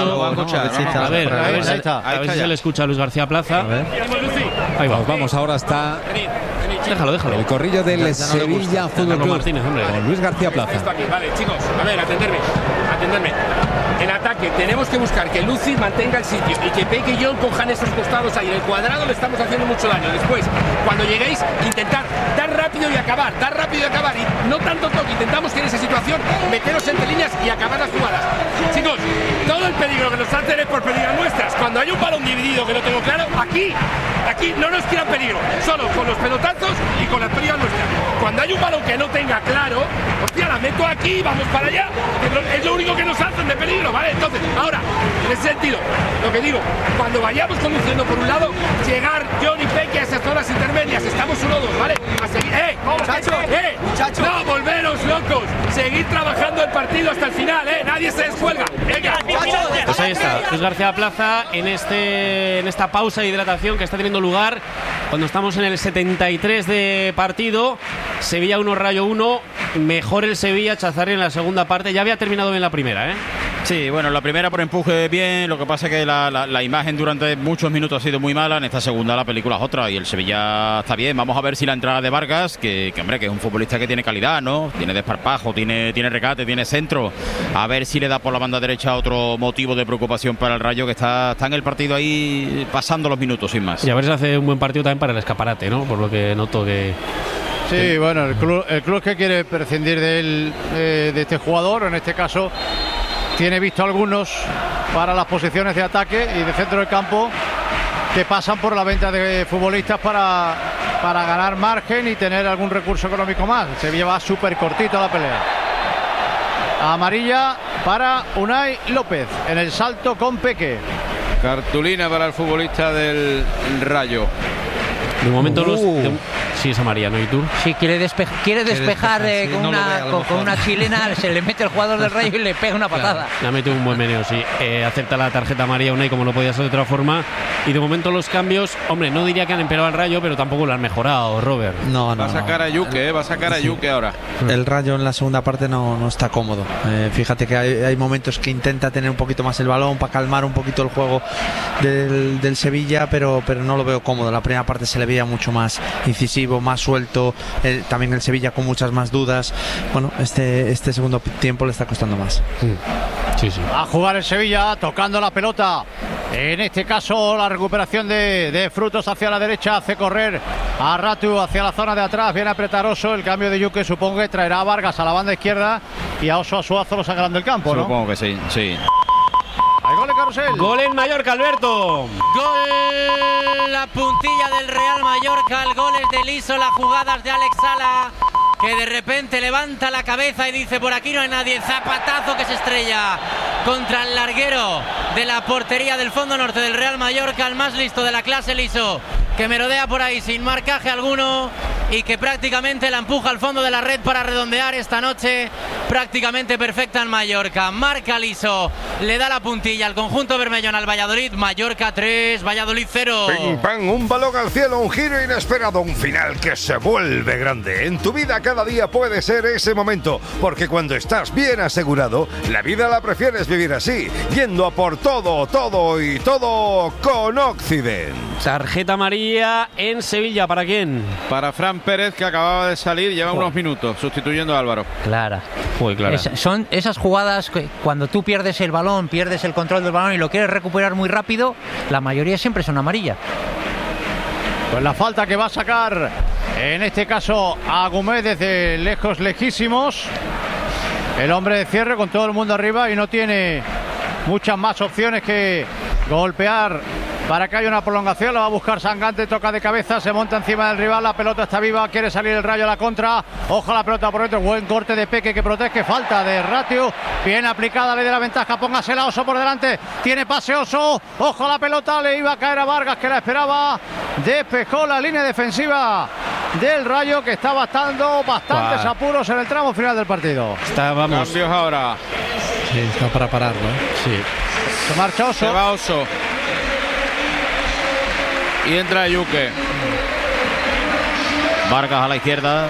ver si se le escucha a Luis García Plaza. Ahí vamos, ahora está. Déjalo. El corrillo del Sevilla Fútbol Club con Luis García Plaza. Vale, chicos, a ver, atenderme. En ataque tenemos que buscar que Lucis mantenga el sitio y que Peque y John cojan esos costados ahí. En el cuadrado le estamos haciendo mucho daño. Después, cuando lleguéis, intentar dar rápido y acabar. Y no tanto toque. Intentamos que en esa situación meteros entre líneas y acabar las jugadas. Chicos, todo el peligro que nos hacen es por pérdidas nuestras. Cuando hay un balón dividido que lo tengo claro, aquí no nos tiran peligro. Solo con los pelotazos y con las pérdidas nuestras. Cuando hay un balón que no tenga claro, hostia, la meto aquí, vamos para allá. Es lo único que nos hacen de peligro, ¿vale? Entonces, ahora, en ese sentido, lo que digo, cuando vayamos conduciendo por un lado, llegar John y Peque a esas zonas intermedias, estamos 1-2, ¿vale? A seguir, muchachos, no, volveros locos, seguir trabajando el partido hasta el final, nadie se descuelga. Venga, pues ahí está, Luis García Plaza en esta pausa de hidratación que está teniendo lugar cuando estamos en el 73 de partido. Sevilla 1, Rayo 1. Mejor el Sevilla, Chazarri en la segunda parte. Ya había terminado bien la primera, ¿eh? Sí, bueno, la primera por empuje bien, lo que pasa es que la imagen durante muchos minutos ha sido muy mala. En esta segunda la película es otra y el Sevilla está bien. Vamos a ver si la entrada de Vargas, que hombre, que es un futbolista que tiene calidad, ¿no? Tiene desparpajo, tiene regate, tiene centro. A ver si le da por la banda derecha otro motivo de preocupación para el Rayo, que está en el partido ahí pasando los minutos sin más. Y a ver si hace un buen partido también para el escaparate, ¿no? Por lo que noto que... Sí, bueno, el club que quiere prescindir de este jugador, en este caso... Tiene visto algunos para las posiciones de ataque y de centro del campo que pasan por la venta de futbolistas para ganar margen y tener algún recurso económico más. Sevilla va súper cortito a la pelea. Amarilla para Unai López en el salto con Peque. Cartulina para el futbolista del Rayo. De momento sí es amarilla, ¿no? ¿Y tú? Sí, quiere despejar sí, con una chilena, se le mete el jugador del Rayo y le pega una patada. Le ha metido un buen meneo, sí. Acepta la tarjeta amarilla Unai como no podía ser de otra forma. Y de momento los cambios, hombre, no diría que han empeorado al Rayo, pero tampoco lo han mejorado, Robert. No. Va a sacar a Yuke, ahora. El Rayo en la segunda parte no está cómodo. Fíjate que hay momentos que intenta tener un poquito más el balón para calmar un poquito el juego del Sevilla, pero no lo veo cómodo. La primera parte se le veía mucho más incisivo, más suelto, también el Sevilla con muchas más dudas. Bueno, este segundo tiempo le está costando más. Sí. A jugar el Sevilla, tocando la pelota. En este caso, la recuperación de Frutos hacia la derecha, hace correr a Ratu hacia la zona de atrás, viene a apretar Oso. El cambio de Yuke supongo que traerá a Vargas a la banda izquierda y a Oso Azuazo lo sacarán del campo, ¿no? Supongo que sí. Hay gol en Carrusel. Gol en Mallorca, Alberto. Gol, la puntilla del Real Mallorca. El gol es de Liso, las jugadas de Alex Sala, que de repente levanta la cabeza y dice: por aquí no hay nadie. Zapatazo que se estrella contra el larguero de la portería del fondo norte del Real Mallorca, el más listo de la clase, Liso, que merodea por ahí sin marcaje alguno y que prácticamente la empuja al fondo de la red para redondear esta noche prácticamente perfecta en Mallorca. Marca Liso, le da la puntilla al conjunto bermellón al Valladolid. Mallorca 3, Valladolid 0. Ping, pam, un balón al cielo, un giro inesperado, un final que se vuelve grande. En tu vida cada día puede ser ese momento, porque cuando estás bien asegurado, la vida la prefieres vivir así, yendo a por todo con Occident. Tarjeta amarilla en Sevilla, ¿para quién? Para Fran Pérez, que acababa de salir, lleva unos minutos, sustituyendo a Álvaro. Clara. Muy clara. Son esas jugadas que cuando tú pierdes el balón, pierdes el control del balón y lo quieres recuperar muy rápido, la mayoría siempre son amarillas. Pues la falta que va a sacar, en este caso, a Gómez desde lejos, lejísimos. El hombre de cierre con todo el mundo arriba y no tiene muchas más opciones que golpear para que haya una prolongación. Lo va a buscar Sangante, toca de cabeza, se monta encima del rival, la pelota está viva, quiere salir el Rayo a la contra. Ojo la pelota por dentro, buen corte de Peque que protege, falta de Ratio, bien aplicada, le da la ventaja, póngasela Oso por delante, tiene pase Oso, ojo la pelota, le iba a caer a Vargas que la esperaba, despejó la línea defensiva del Rayo, que estaba estando bastantes apuros en el tramo final del partido. Cambios ahora. Sí, está para pararlo. Sí. Se marcha Oso. Se va Oso. Y entra Yuke. Vargas a la izquierda.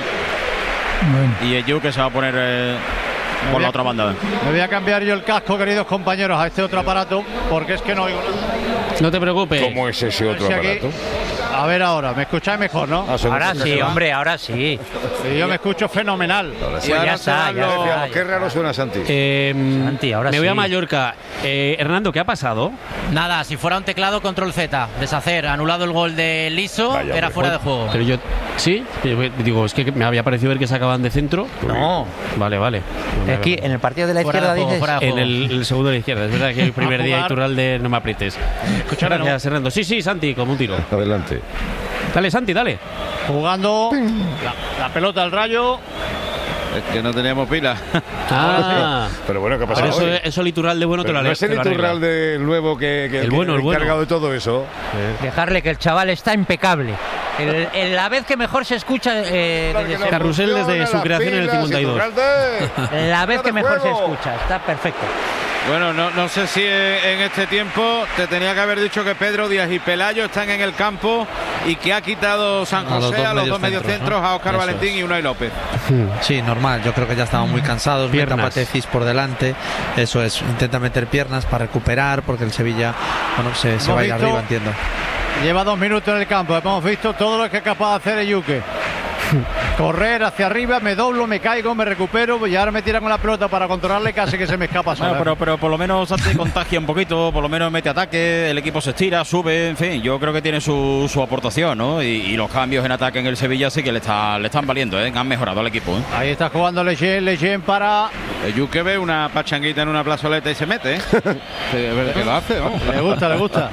Y el Yuke se va a poner por la otra banda. Me voy a cambiar yo el casco, queridos compañeros, a este otro aparato, porque es que no oigo nada. No te preocupes. ¿Cómo es ese otro aparato? A ver ahora, me escucháis mejor, ¿no? Ahora sí, hombre, ahora sí. Y yo me escucho fenomenal. Sí. Y ya está. Qué raro suena Santi. Santi, ahora me sí. voy a Mallorca. Hernando, ¿qué ha pasado? Nada, si fuera un teclado, control Z, deshacer, anulado el gol de Liso, Vaya, era hombre. fuera de juego. Pero yo, ¿sí? Digo, es que me había parecido ver que sacaban de centro. No. Vale. Aquí, en el partido de la Fuera izquierda, de juego, dices. fuera de En el segundo de la izquierda. Es verdad que el primer día natural de no me aprietes. Gracias, Hernando. Sí, Santi, como un tiro. Adelante. Dale, Santi, dale. Jugando la pelota al Rayo. Es que no teníamos pila. Pero bueno, ¿qué ha pasado? Pero eso el Iturral de bueno te lo ¿No es el Iturral del nuevo que el bueno, encargado de todo eso? Dejarle que el chaval está impecable. La vez que mejor se escucha Carrusel desde su creación en el 52. La vez que mejor se escucha, está perfecto. Bueno, no sé si en este tiempo te tenía que haber dicho que Pedro Díaz y Pelayo están en el campo y que ha quitado San José a los dos mediocentros, ¿no? A Óscar Valentín y Unai López. Sí, normal, yo creo que ya estaban muy cansados. Meta Patecis por delante, eso es, intenta meter piernas para recuperar, porque el Sevilla, bueno, se va a ir arriba, entiendo. Lleva 2 minutos en el campo, hemos visto todo lo que es capaz de hacer el Yuke. Correr hacia arriba, me doblo, me caigo, me recupero y ahora me tiran con la pelota para controlarle, casi que se me escapa sola. Bueno, pero por lo menos Santi contagia un poquito, por lo menos mete ataque, el equipo se estira, sube, en fin, yo creo que tiene su aportación, ¿no? Y los cambios en ataque en el Sevilla sí que le están valiendo, ¿eh? Han mejorado al equipo, ¿eh? Ahí está jugando Leyen para... El Yuke ve una pachanguita en una plazoleta y se mete, ¿eh? que lo hace, vamos. Le gusta.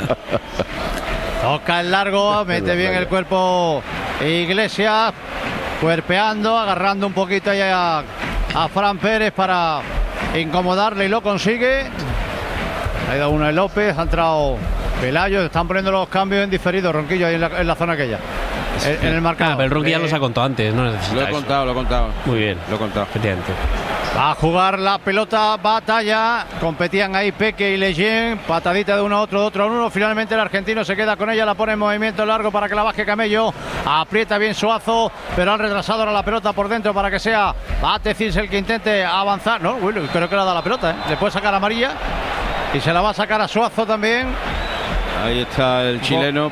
Toca el largo, mete bien el cuerpo Iglesias, cuerpeando, agarrando un poquito ahí a Fran Pérez para incomodarle y lo consigue. Ha ido uno de López, ha entrado Pelayo, están poniendo los cambios en diferido, Ronquillo, ahí en la zona aquella. En el marcador. Pero el Ronquillo ya los ha contado antes, no necesita Lo he contado. Muy bien. Lo he contado. Efectivamente. Va a jugar la pelota, batalla. Competían ahí Peque y Leyen. Patadita de uno a otro, de otro a uno. Finalmente el argentino se queda con ella, la pone en movimiento largo para que la baje Camello. Aprieta bien Suazo, pero han retrasado ahora la pelota por dentro para que sea Patecis el que intente avanzar. No, bueno, creo que le ha dado la pelota, ¿eh? Le puede sacar amarilla y se la va a sacar a Suazo también. Ahí está el chileno.